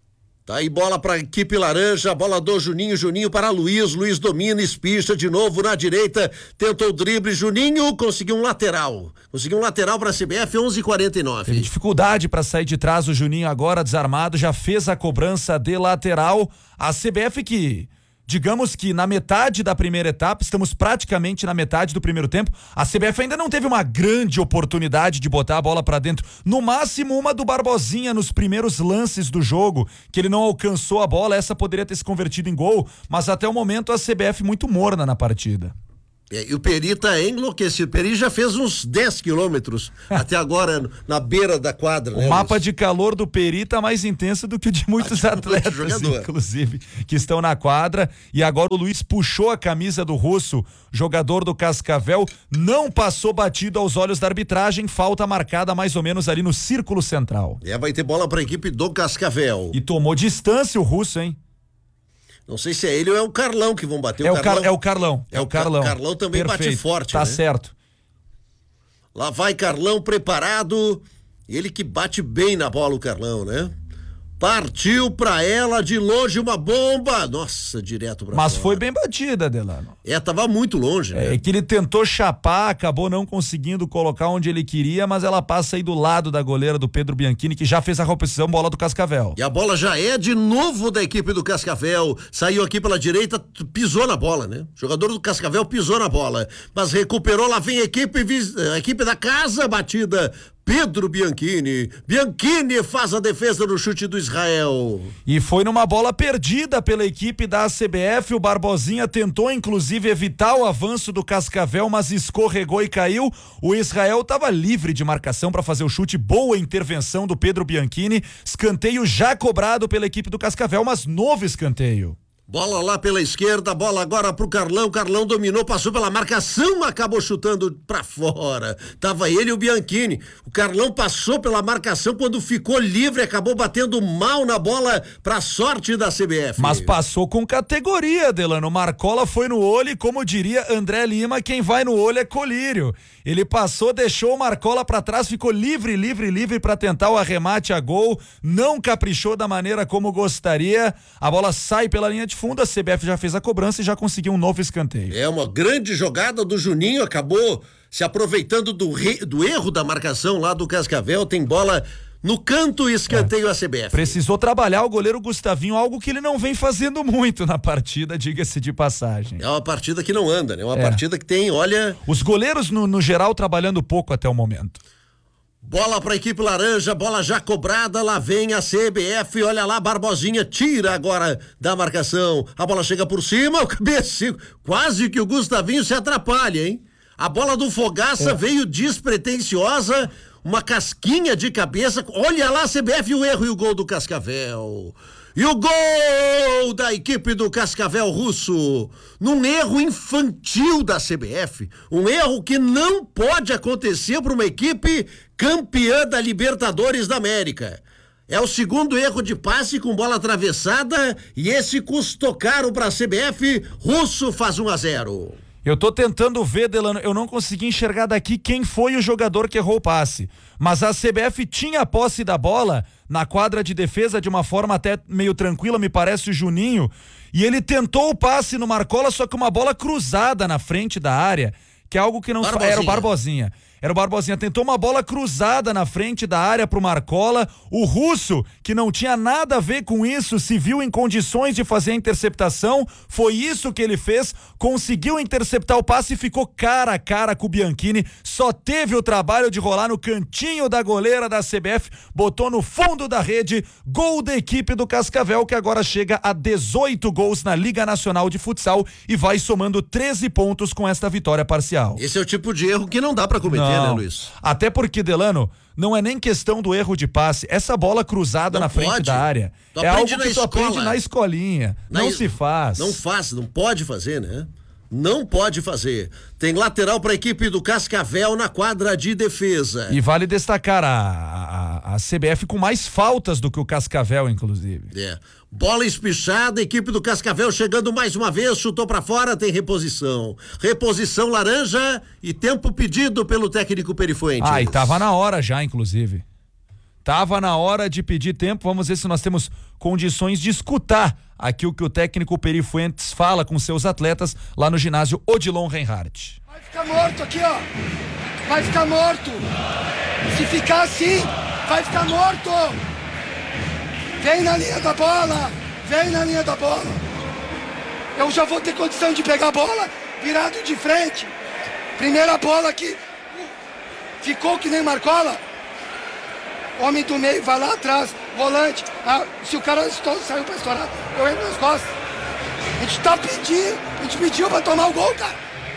Tá aí bola pra equipe laranja, bola do Juninho, Juninho para Luiz, Luiz domina, espicha de novo na direita, tentou o drible, Juninho conseguiu um lateral, conseguiu um lateral pra C B F, onze e quarenta e nove. Teve dificuldade pra sair de trás, o Juninho agora desarmado, já fez a cobrança de lateral, a C B F que... Digamos que na metade da primeira etapa, estamos praticamente na metade do primeiro tempo, a C B F ainda não teve uma grande oportunidade de botar a bola pra dentro. No máximo uma do Barbosinha nos primeiros lances do jogo, que ele não alcançou a bola, essa poderia ter se convertido em gol, mas até o momento a C B F muito morna na partida. É, e o Peri tá enlouquecido. O Peri já fez uns dez quilômetros até agora na beira da quadra. O né, mapa Luiz? de calor do Peri tá mais intenso do que o de muitos atletas, inclusive, que estão na quadra. E agora o Luiz puxou a camisa do Russo, jogador do Cascavel, não passou batido aos olhos da arbitragem, falta marcada mais ou menos ali no círculo central. É, vai ter bola pra equipe do Cascavel. E tomou distância o Russo, hein? Não sei se é ele ou é o Carlão que vão bater. É o, Carlão, Car, é o Carlão. É, é o Carlão. O Carlão também Perfeito. bate forte. Tá né? certo. Lá vai Carlão preparado. Ele que bate bem na bola, o Carlão, né? Partiu pra ela de longe uma bomba. Nossa, direto pra Mas fora. foi bem batida, Delano. É, tava muito longe, né? É que ele tentou chapar, acabou não conseguindo colocar onde ele queria, mas ela passa aí do lado da goleira do Pedro Bianchini, que já fez a reposição, bola do Cascavel. E a bola já é de novo da equipe do Cascavel. Saiu aqui pela direita, pisou na bola, né? O jogador do Cascavel pisou na bola, mas recuperou, lá vem a equipe, a equipe da casa, batida Pedro Bianchini. Bianchini faz a defesa no chute do Israel. E foi numa bola perdida pela equipe da C B F. O Barbosinha tentou, inclusive, evitar o avanço do Cascavel, mas escorregou e caiu. O Israel estava livre de marcação para fazer o chute. Boa intervenção do Pedro Bianchini. Escanteio já cobrado pela equipe do Cascavel, mas novo escanteio. Bola lá pela esquerda, bola agora pro Carlão, Carlão dominou, passou pela marcação, acabou chutando pra fora. Tava ele e o Bianchini. O Carlão passou pela marcação, quando ficou livre, acabou batendo mal na bola, pra sorte da C B F. Mas passou com categoria, Delano. Marcola foi no olho e, como diria André Lima, quem vai no olho é colírio. Ele passou, deixou o Marcola pra trás, ficou livre, livre, livre pra tentar o arremate a gol, não caprichou da maneira como gostaria. A bola sai pela linha de fundo, a C B F já fez a cobrança e já conseguiu um novo escanteio. É uma grande jogada do Juninho, acabou se aproveitando do, re, do erro da marcação lá do Cascavel, tem bola no canto e escanteio é. a C B F. Precisou trabalhar o goleiro Gustavinho, algo que ele não vem fazendo muito na partida, diga-se de passagem. É uma partida que não anda, né? Uma é. partida que tem, olha... Os goleiros, no, no geral, trabalhando pouco até o momento. Bola para a equipe laranja, bola já cobrada, lá vem a C B F, olha lá, Barbosinha tira agora da marcação, a bola chega por cima, o cabeça, quase que o Gustavinho se atrapalha, hein? A bola do Fogaça é. veio despretensiosa, uma casquinha de cabeça, olha lá a C B F, o erro e o gol do Cascavel. E o gol da equipe do Cascavel russo, num erro infantil da C B F, um erro que não pode acontecer para uma equipe campeã da Libertadores da América. É o segundo erro de passe com bola atravessada e esse custou caro para a C B F, russo faz um a zero. Eu tô tentando ver, Delano, eu não consegui enxergar daqui quem foi o jogador que errou o passe, mas a C B F tinha a posse da bola na quadra de defesa de uma forma até meio tranquila, me parece o Juninho, e ele tentou o passe no Marcola, só que uma bola cruzada na frente da área, que é algo que não... Barbosinha. Era o Barbosinha. Era o Barbosinha, tentou uma bola cruzada na frente da área pro Marcola, o russo, que não tinha nada a ver com isso, se viu em condições de fazer a interceptação, foi isso que ele fez, conseguiu interceptar o passe e ficou cara a cara com o Bianchini, só teve o trabalho de rolar no cantinho da goleira da C B F, botou no fundo da rede, gol da equipe do Cascavel, que agora chega a dezoito gols na Liga Nacional de Futsal e vai somando treze pontos com esta vitória parcial. Esse é o tipo de erro que não dá pra cometer. Não. Né, Luiz? Até porque, Delano, não é nem questão do erro de passe, essa bola cruzada não na frente pode. da área Tu é algo na que tu escola. aprende na escolinha, na não es... se faz. Não faz, não pode fazer, né? Não pode fazer. Tem lateral para a equipe do Cascavel na quadra de defesa. E vale destacar a, a, a C B F com mais faltas do que o Cascavel, inclusive. É. Bola espichada, equipe do Cascavel chegando mais uma vez, chutou para fora, tem reposição. Reposição laranja e tempo pedido pelo técnico Perifuentes. Ah, e tava na hora já, inclusive. Tava na hora de pedir tempo, vamos ver se nós temos condições de escutar aqui o que o técnico Perifuentes fala com seus atletas lá no ginásio Odilon Reinhardt. Vai ficar morto aqui, ó. Vai ficar morto. Se ficar assim, vai ficar morto. Vem na linha da bola. Vem na linha da bola. Eu já vou ter condição de pegar a bola virado de frente. Primeira bola aqui. Ficou que nem Marcola. Homem do meio, vai lá atrás, volante. Ah, se o cara estoura, saiu pra estourar, eu entro nas costas. A gente tá pedindo, a gente pediu pra tomar o gol, cara.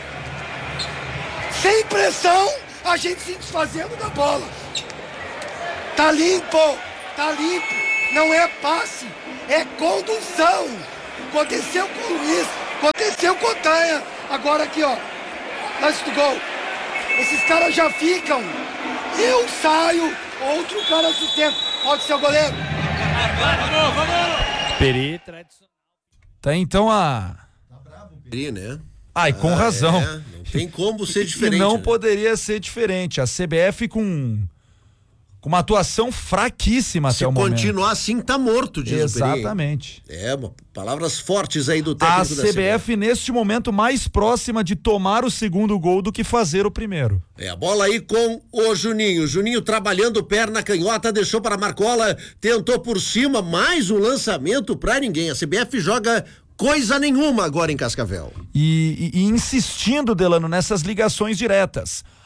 Sem pressão, a gente se desfazendo da bola. Tá limpo, tá limpo. Não é passe, é condução. Aconteceu com o Luiz, aconteceu com o Tanha. Agora aqui, ó, lance do gol. Esses caras já ficam. Eu saio. Outro cara sustenta. Pode ser o goleiro. Vamos, vamos. Peri tradicional. Tá então a... Tá bravo o Peri, né? Ai, com ah, razão. É, não tem como ser diferente. E não né? poderia ser diferente. A C B F com... com uma atuação fraquíssima Se até o momento. Se continuar assim, tá morto, diz Exatamente. o Peri. É, palavras fortes aí do técnico a da C B F. A C B F neste momento mais próxima de tomar o segundo gol do que fazer o primeiro. É, a bola aí com o Juninho. Juninho trabalhando perna canhota, deixou para Marcola, tentou por cima, mais um lançamento pra ninguém. A C B F joga coisa nenhuma agora em Cascavel. E, e, e insistindo, Delano, nessas ligações diretas.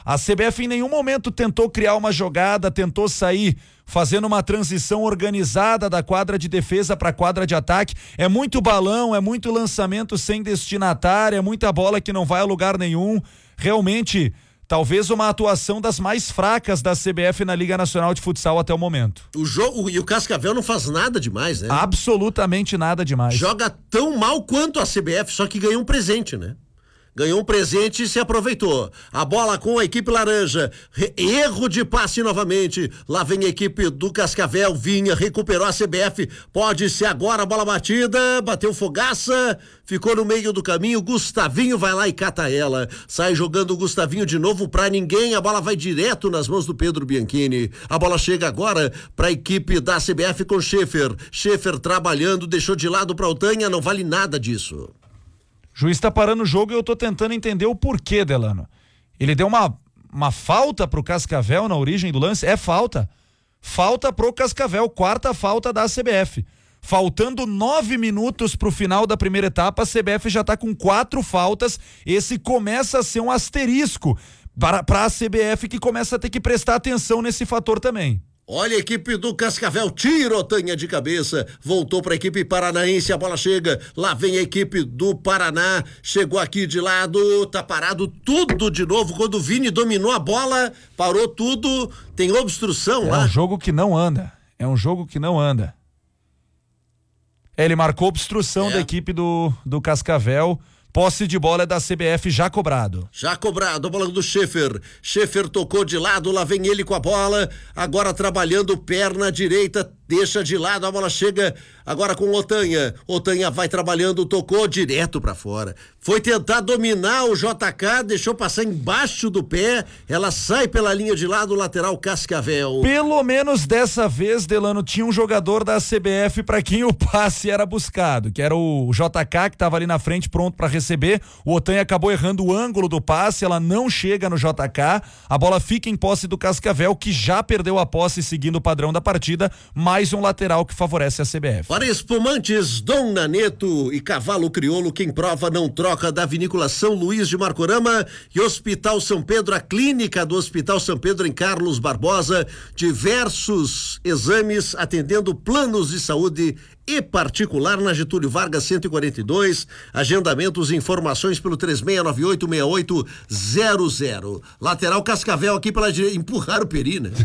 A C B F em nenhum momento tentou criar uma jogada, tentou sair fazendo uma transição organizada da quadra de defesa para a quadra de ataque. É muito balão, é muito lançamento sem destinatário, é muita bola que não vai a lugar nenhum. Realmente, talvez uma atuação das mais fracas da C B F na Liga Nacional de Futsal até o momento. O jogo e o Cascavel não faz nada demais, né? Absolutamente nada demais. Joga tão mal quanto a C B F, só que ganhou um presente, né? Ganhou um presente e se aproveitou. A bola com a equipe laranja. Re- erro de passe novamente. Lá vem a equipe do Cascavel. Vinha, recuperou a C B F. Pode ser agora a bola batida. Bateu Fogaça. Ficou no meio do caminho. Gustavinho vai lá e cata ela. Sai jogando o Gustavinho de novo pra ninguém. A bola vai direto nas mãos do Pedro Bianchini. A bola chega agora pra equipe da C B F com Schaefer. Schaefer trabalhando. Deixou de lado pra Altanha. Não vale nada disso. O juiz tá parando o jogo e eu tô tentando entender o porquê, Delano. Ele deu uma, uma falta pro Cascavel na origem do lance? É falta. Falta pro Cascavel, quarta falta da C B F. Faltando nove minutos pro final da primeira etapa, a C B F já tá com quatro faltas. Esse começa a ser um asterisco para, pra a C B F, que começa a ter que prestar atenção nesse fator também. Olha a equipe do Cascavel, tira Otanha de cabeça, voltou para a equipe paranaense, a bola chega, lá vem a equipe do Paraná, chegou aqui de lado, tá parado tudo de novo, quando o Vini dominou a bola, parou tudo, tem obstrução é lá. É um jogo que não anda, é um jogo que não anda. Ele marcou obstrução é. da equipe do, do Cascavel. Posse de bola é da C B F, já cobrado. Já cobrado, a bola do Schaefer. Schaefer tocou de lado, lá vem ele com a bola. Agora trabalhando perna direita, deixa de lado, a bola chega agora com Otanha. Otanha vai trabalhando, tocou direto pra fora. Foi tentar dominar o J K, deixou passar embaixo do pé. Ela sai pela linha de lado, lateral Cascavel. Pelo menos dessa vez, Delano, tinha um jogador da C B F para quem o passe era buscado, que era o J K, que estava ali na frente pronto para receber. O Otanha acabou errando o ângulo do passe, ela não chega no J K. A bola fica em posse do Cascavel, que já perdeu a posse seguindo o padrão da partida. Mais um lateral que favorece a C B F. Para espumantes, Dom Naneto e Cavalo Crioulo, quem prova não troca, da Vinícola São Luís de Marcorama e Hospital São Pedro, a clínica do Hospital São Pedro em Carlos Barbosa, diversos exames atendendo planos de saúde e particular na Getúlio Vargas cento e quarenta e dois, agendamentos e informações pelo três seis nove oito seis oito zero zero. Lateral Cascavel aqui pela direita, empurrar o Peri, né?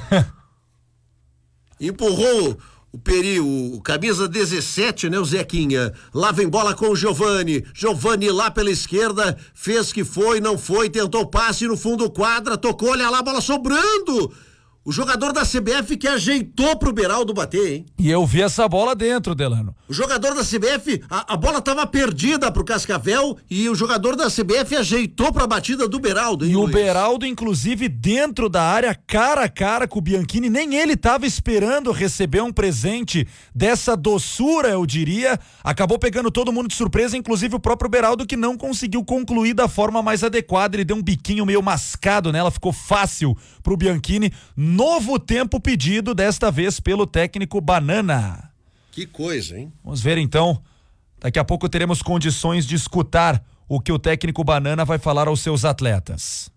Empurrou o Peri, o camisa dezessete, né, o Zequinha. Lá vem bola com o Giovani. Giovani lá pela esquerda, fez que foi, não foi, tentou passe no fundo quadra, tocou, olha lá, a bola sobrando. O jogador da C B F que ajeitou pro Beraldo bater, hein? E eu vi essa bola dentro, Delano. O jogador da C B F, a, a bola tava perdida pro Cascavel e o jogador da C B F ajeitou pra batida do Beraldo, hein, E Luiz? o Beraldo, inclusive, dentro da área, cara a cara com o Bianchini, nem ele tava esperando receber um presente dessa doçura, eu diria. Acabou pegando todo mundo de surpresa, inclusive o próprio Beraldo, que não conseguiu concluir da forma mais adequada. Ele deu um biquinho meio mascado nela, ficou fácil pro Bianchini. Novo tempo pedido, desta vez pelo técnico Banana. Que coisa, hein? Vamos ver então. Daqui a pouco teremos condições de escutar o que o técnico Banana vai falar aos seus atletas.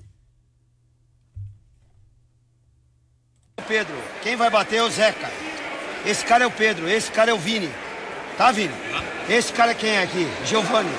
Pedro, quem vai bater é o Zeca. Esse cara é o Pedro, esse cara é o Vini. Tá, Vini? Esse cara quem é aqui? Giovani.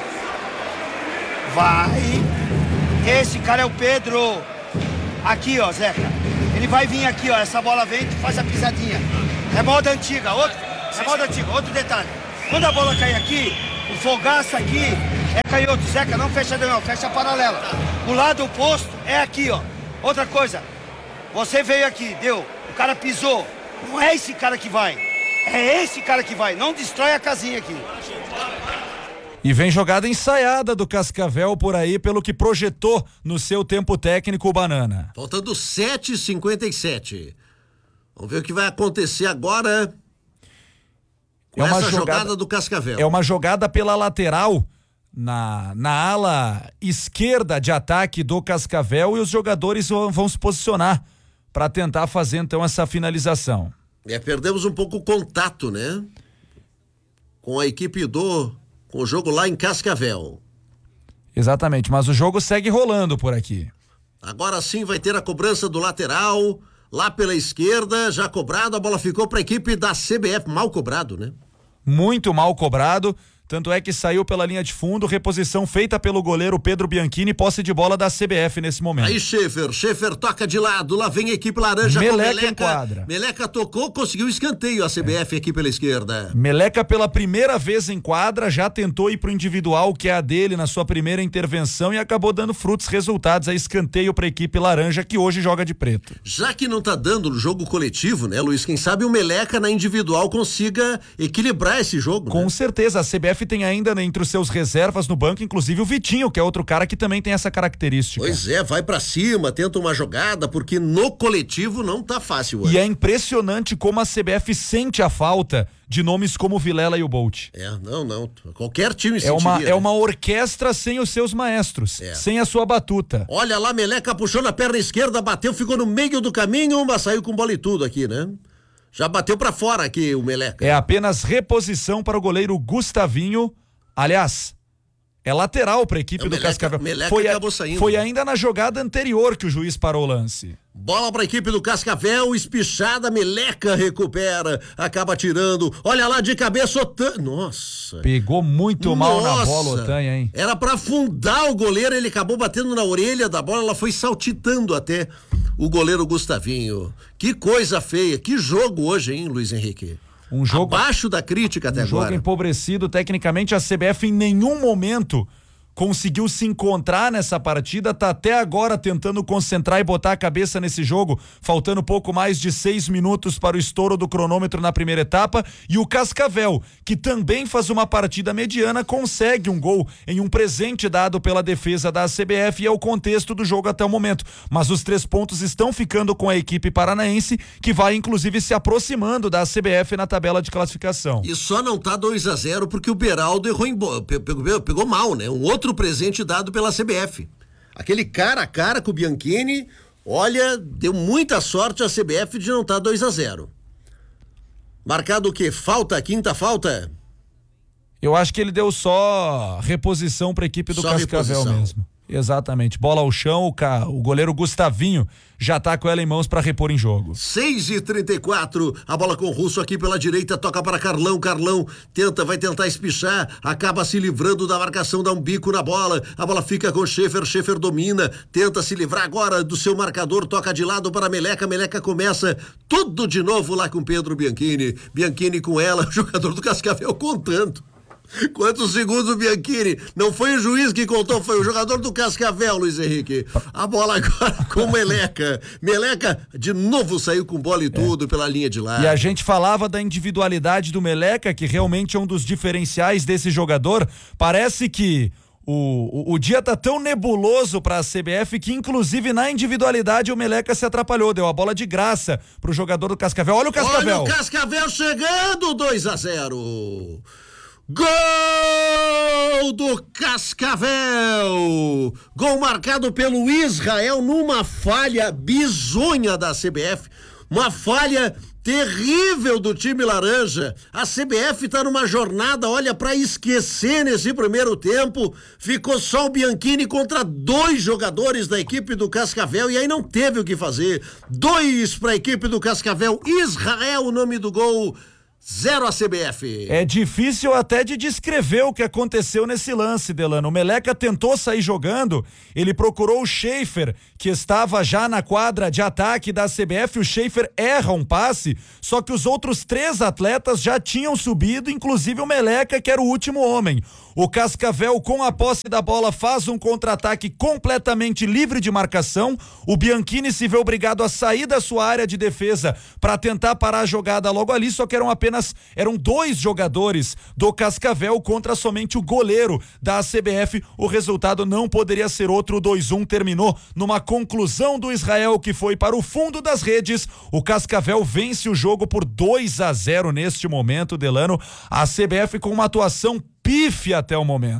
Vai. Esse cara é o Pedro. Aqui, ó, Zeca. Ele vai vir aqui, ó. Essa bola vem, tu faz a pisadinha. É moda antiga. Outro, é moda antiga. Outro detalhe. Quando a bola cair aqui, o Fogaça aqui é canhoto. Zeca, não fecha não, fecha a paralela. O lado oposto é aqui, ó. Outra coisa. Você veio aqui, deu. O cara pisou. Não é esse cara que vai. É esse cara que vai. Não destrói a casinha aqui. E vem jogada ensaiada do Cascavel por aí, pelo que projetou no seu tempo técnico o Banana. Faltando sete e cinquenta e sete. Vamos ver o que vai acontecer agora com é uma essa jogada, jogada do Cascavel. É uma jogada pela lateral, na, na ala esquerda de ataque do Cascavel, e os jogadores vão, vão se posicionar para tentar fazer então essa finalização. É, perdemos um pouco o contato, né? Com a equipe do... com o jogo lá em Cascavel. Exatamente, mas o jogo segue rolando por aqui. Agora sim vai ter a cobrança do lateral, lá pela esquerda, já cobrado, a bola ficou para a equipe da C B F, mal cobrado, né? Muito mal cobrado. Tanto é que saiu pela linha de fundo, reposição feita pelo goleiro Pedro Bianchini, posse de bola da C B F nesse momento. Aí Schaefer, Schaefer toca de lado, lá vem a equipe laranja Meleca com Meleca. enquadra. Meleca tocou, conseguiu escanteio a C B F é. aqui pela esquerda. Meleca pela primeira vez em quadra, já tentou ir pro individual, que é a dele na sua primeira intervenção e acabou dando frutos, resultados, a escanteio pra equipe laranja que hoje joga de preto. Já que não tá dando no jogo coletivo, né, Luiz, quem sabe o Meleca na individual consiga equilibrar esse jogo. Com né? certeza, a C B F tem ainda né, entre os seus reservas no banco, inclusive o Vitinho, que é outro cara que também tem essa característica. Pois é, vai pra cima, tenta uma jogada, porque no coletivo não tá fácil hoje. E é impressionante como a C B F sente a falta de nomes como o Vilela e o Bolt. É, não, não, qualquer time é uma sentiria, É né? uma orquestra sem os seus maestros, é. sem a sua batuta. Olha lá, Meleca puxou na perna esquerda, bateu, ficou no meio do caminho, mas saiu com bola e tudo aqui, né? Já bateu pra fora aqui o Meleca. É apenas reposição para o goleiro Gustavinho. Aliás, é lateral para a equipe é, do Meleca, Cascavel. Meleca foi, a, acabou saindo. foi ainda na jogada anterior que o juiz parou o lance. Bola para a equipe do Cascavel, espichada, Meleca recupera, acaba tirando. Olha lá de cabeça, Otan... Nossa. Pegou muito mal Nossa. na bola, Otanha, hein? Era para afundar o goleiro, ele acabou batendo na orelha da bola, ela foi saltitando até o goleiro Gustavinho. Que coisa feia, que jogo hoje, hein, Luiz Henrique? Um jogo abaixo da crítica até um agora. Um jogo empobrecido tecnicamente, a C B F em nenhum momento conseguiu se encontrar nessa partida, tá até agora tentando concentrar e botar a cabeça nesse jogo, faltando pouco mais de seis minutos para o estouro do cronômetro na primeira etapa, e o Cascavel, que também faz uma partida mediana, consegue um gol em um presente dado pela defesa da C B F, e é o contexto do jogo até o momento, mas os três pontos estão ficando com a equipe paranaense, que vai inclusive se aproximando da C B F na tabela de classificação. E só não tá dois a zero porque o Beraldo errou em bo... pegou, pegou mal, né? Um outro presente dado pela C B F. Aquele cara a cara com o Bianchini, olha, deu muita sorte a C B F de não estar dois a zero. Marcado o quê? Falta, quinta falta? Eu acho que ele deu só reposição para a equipe do só Cascavel reposição. mesmo. Exatamente. Bola ao chão, o, ca... o goleiro Gustavinho já tá com ela em mãos para repor em jogo. seis e trinta e quatro, a bola com o Russo aqui pela direita, toca para Carlão, Carlão tenta, vai tentar espichar, acaba se livrando da marcação, dá um bico na bola, a bola fica com o Schaefer, Schaefer domina, tenta se livrar agora do seu marcador, toca de lado para Meleca, Meleca começa tudo de novo lá com Pedro Bianchini, Bianchini com ela, jogador do Cascavel contando. Quantos segundos o Bianchini? Não foi o juiz que contou, foi o jogador do Cascavel, Luiz Henrique. A bola agora com Meleca. Meleca de novo saiu com bola e tudo é. pela linha de lá. E a gente falava da individualidade do Meleca, que realmente é um dos diferenciais desse jogador. Parece que o, o, o dia tá tão nebuloso pra C B F que inclusive na individualidade o Meleca se atrapalhou, deu a bola de graça pro jogador do Cascavel. Olha o Cascavel. Olha o Cascavel chegando, dois a zero. Gol do Cascavel! Gol marcado pelo Israel numa falha bizonha da C B F, uma falha terrível do time laranja. A C B F tá numa jornada, olha, pra esquecer nesse primeiro tempo. Ficou só o Bianchini contra dois jogadores da equipe do Cascavel e aí não teve o que fazer. Dois pra equipe do Cascavel, Israel, o nome do gol. Zero a C B F. É difícil até de descrever o que aconteceu nesse lance, Delano. O Meleca tentou sair jogando, ele procurou o Schaefer, que estava já na quadra de ataque da C B F. O Schaefer erra um passe, só que os outros três atletas já tinham subido, inclusive o Meleca, que era o último homem. O Cascavel, com a posse da bola, faz um contra-ataque completamente livre de marcação. O Bianchini se vê obrigado a sair da sua área de defesa para tentar parar a jogada logo ali, só que eram apenas eram dois jogadores do Cascavel contra somente o goleiro da C B F. O resultado não poderia ser outro. O dois a um terminou numa conclusão do Israel, que foi para o fundo das redes. O Cascavel vence o jogo por dois a zero neste momento, Delano. A C B F com uma atuação pífia até o momento.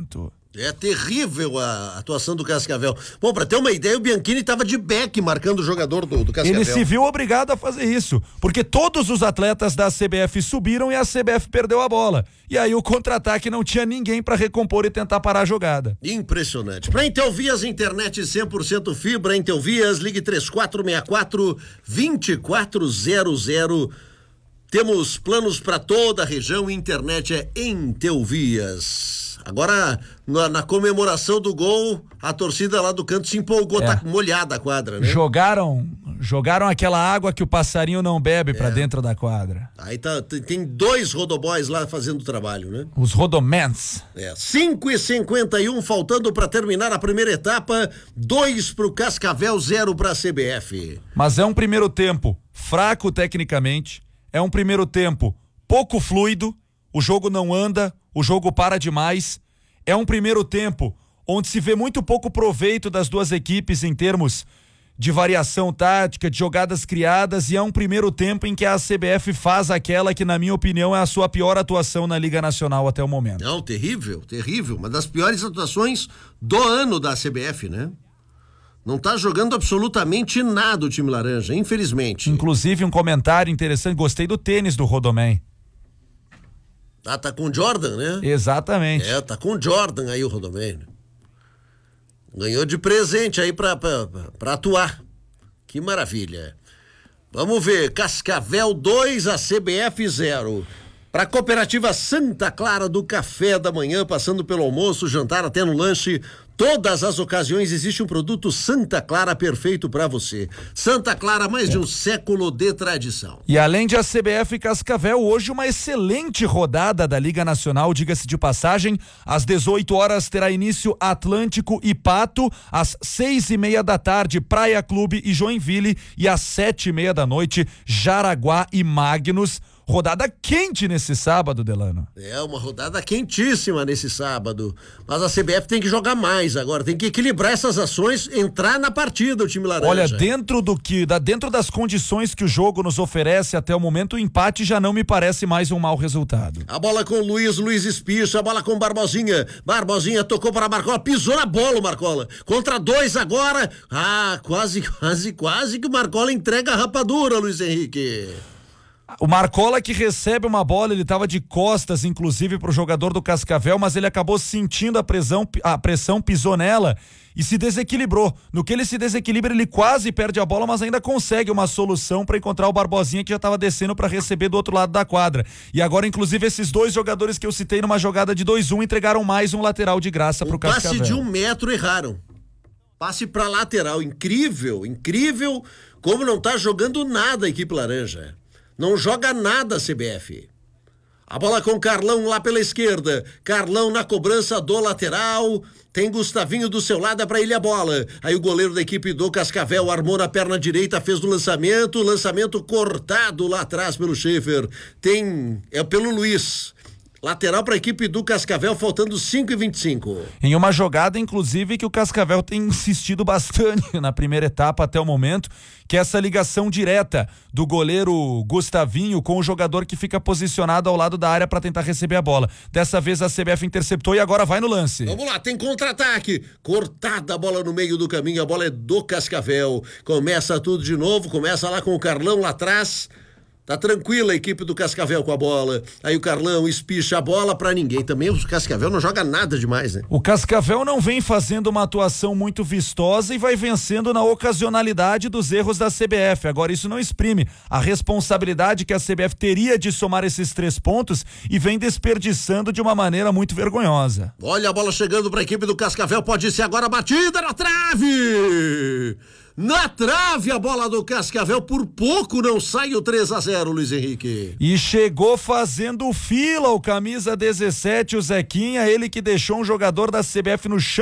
É terrível a atuação do Cascavel. Bom, pra ter uma ideia, o Bianchini tava de back marcando o jogador do, do Cascavel. Ele se viu obrigado a fazer isso, porque todos os atletas da C B F subiram e a C B F perdeu a bola. E aí o contra-ataque não tinha ninguém pra recompor e tentar parar a jogada. Impressionante. Pra Intelvias, internet cem por cento fibra, Intelvias, ligue três quatro seis quatro, dois quatro zero zero. Temos planos pra toda a região, internet é Intelvias. Agora, na, na comemoração do gol, a torcida lá do canto se empolgou, é. Tá molhada a quadra, né? Jogaram, jogaram aquela água que o passarinho não bebe é. Pra dentro da quadra. Aí tá, tem dois rodoboys lá fazendo o trabalho, né? Os rodomans. É, cinco e cinquenta e um, faltando pra terminar a primeira etapa, dois pro Cascavel, zero pra C B F. Mas é um primeiro tempo fraco tecnicamente, é um primeiro tempo pouco fluido, o jogo não anda, o jogo para demais. É um primeiro tempo onde se vê muito pouco proveito das duas equipes em termos de variação tática, de jogadas criadas, e é um primeiro tempo em que a C B F faz aquela que, na minha opinião, é a sua pior atuação na Liga Nacional até o momento. Não, terrível, terrível. Uma das piores atuações do ano da C B F, né? Não tá jogando absolutamente nada o time laranja, infelizmente. Inclusive, um comentário interessante, gostei do tênis do Rodoman. Ah, tá com o Jordan, né? Exatamente. É, tá com o Jordan aí o Rodoman. Ganhou de presente aí pra, pra, pra atuar. Que maravilha. Vamos ver, Cascavel dois, a C B F zero. Para a Cooperativa Santa Clara, do café da manhã, passando pelo almoço, jantar até no lanche, todas as ocasiões existe um produto Santa Clara perfeito para você. Santa Clara, mais de um século de tradição. E além de a C B F e Cascavel, hoje uma excelente rodada da Liga Nacional, diga-se de passagem. Às dezoito horas terá início Atlântico e Pato, às seis e meia da tarde Praia Clube e Joinville, e às sete e meia da noite Jaraguá e Magnus. Rodada quente nesse sábado, Delano. É, uma rodada quentíssima nesse sábado. Mas a C B F tem que jogar mais agora, tem que equilibrar essas ações, entrar na partida o time laranja. Olha, dentro do que, da, dentro das condições que o jogo nos oferece até o momento, o empate já não me parece mais um mau resultado. A bola com o Luiz, Luiz espicha, a bola com o Barbosinha. Barbosinha tocou para a Marcola, pisou na bola o Marcola. Contra dois agora. Ah, quase, quase, quase que o Marcola entrega a rapadura, Luiz Henrique. O Marcola que recebe uma bola, ele estava de costas, inclusive, para o jogador do Cascavel, mas ele acabou sentindo a pressão, a pressão, pisou nela e se desequilibrou. No que ele se desequilibra, ele quase perde a bola, mas ainda consegue uma solução para encontrar o Barbosinha, que já estava descendo para receber do outro lado da quadra. E agora, inclusive, esses dois jogadores que eu citei numa jogada de dois a um entregaram mais um lateral de graça para o Cascavel. Passe de um metro erraram. Passe para lateral. Incrível, incrível como não tá jogando nada a equipe laranja. Não joga nada a C B F. A bola com Carlão lá pela esquerda. Carlão na cobrança do lateral. Tem Gustavinho do seu lado, é pra ele a bola. Aí o goleiro da equipe do Cascavel armou na perna direita, fez o lançamento. Lançamento cortado lá atrás pelo Schaefer. Tem, é pelo Luiz. Lateral para a equipe do Cascavel, faltando cinco e vinte e cinco. Em uma jogada, inclusive, que o Cascavel tem insistido bastante na primeira etapa até o momento, que é essa ligação direta do goleiro Gustavinho com o jogador que fica posicionado ao lado da área para tentar receber a bola. Dessa vez a C B F interceptou e agora vai no lance. Vamos lá, tem contra-ataque. Cortada a bola no meio do caminho, a bola é do Cascavel. Começa tudo de novo, começa lá com o Carlão lá atrás. Tá tranquila a equipe do Cascavel com a bola. Aí o Carlão espicha a bola pra ninguém. Também o Cascavel não joga nada demais, né? O Cascavel não vem fazendo uma atuação muito vistosa e vai vencendo na ocasionalidade dos erros da C B F. Agora, isso não exprime a responsabilidade que a C B F teria de somar esses três pontos e vem desperdiçando de uma maneira muito vergonhosa. Olha a bola chegando pra equipe do Cascavel. Pode ser agora a batida na trave! Na trave a bola do Cascavel, por pouco não sai o três a zero, Luiz Henrique. E chegou fazendo fila o camisa dezessete, o Zequinha, ele que deixou um jogador da C B F no chão.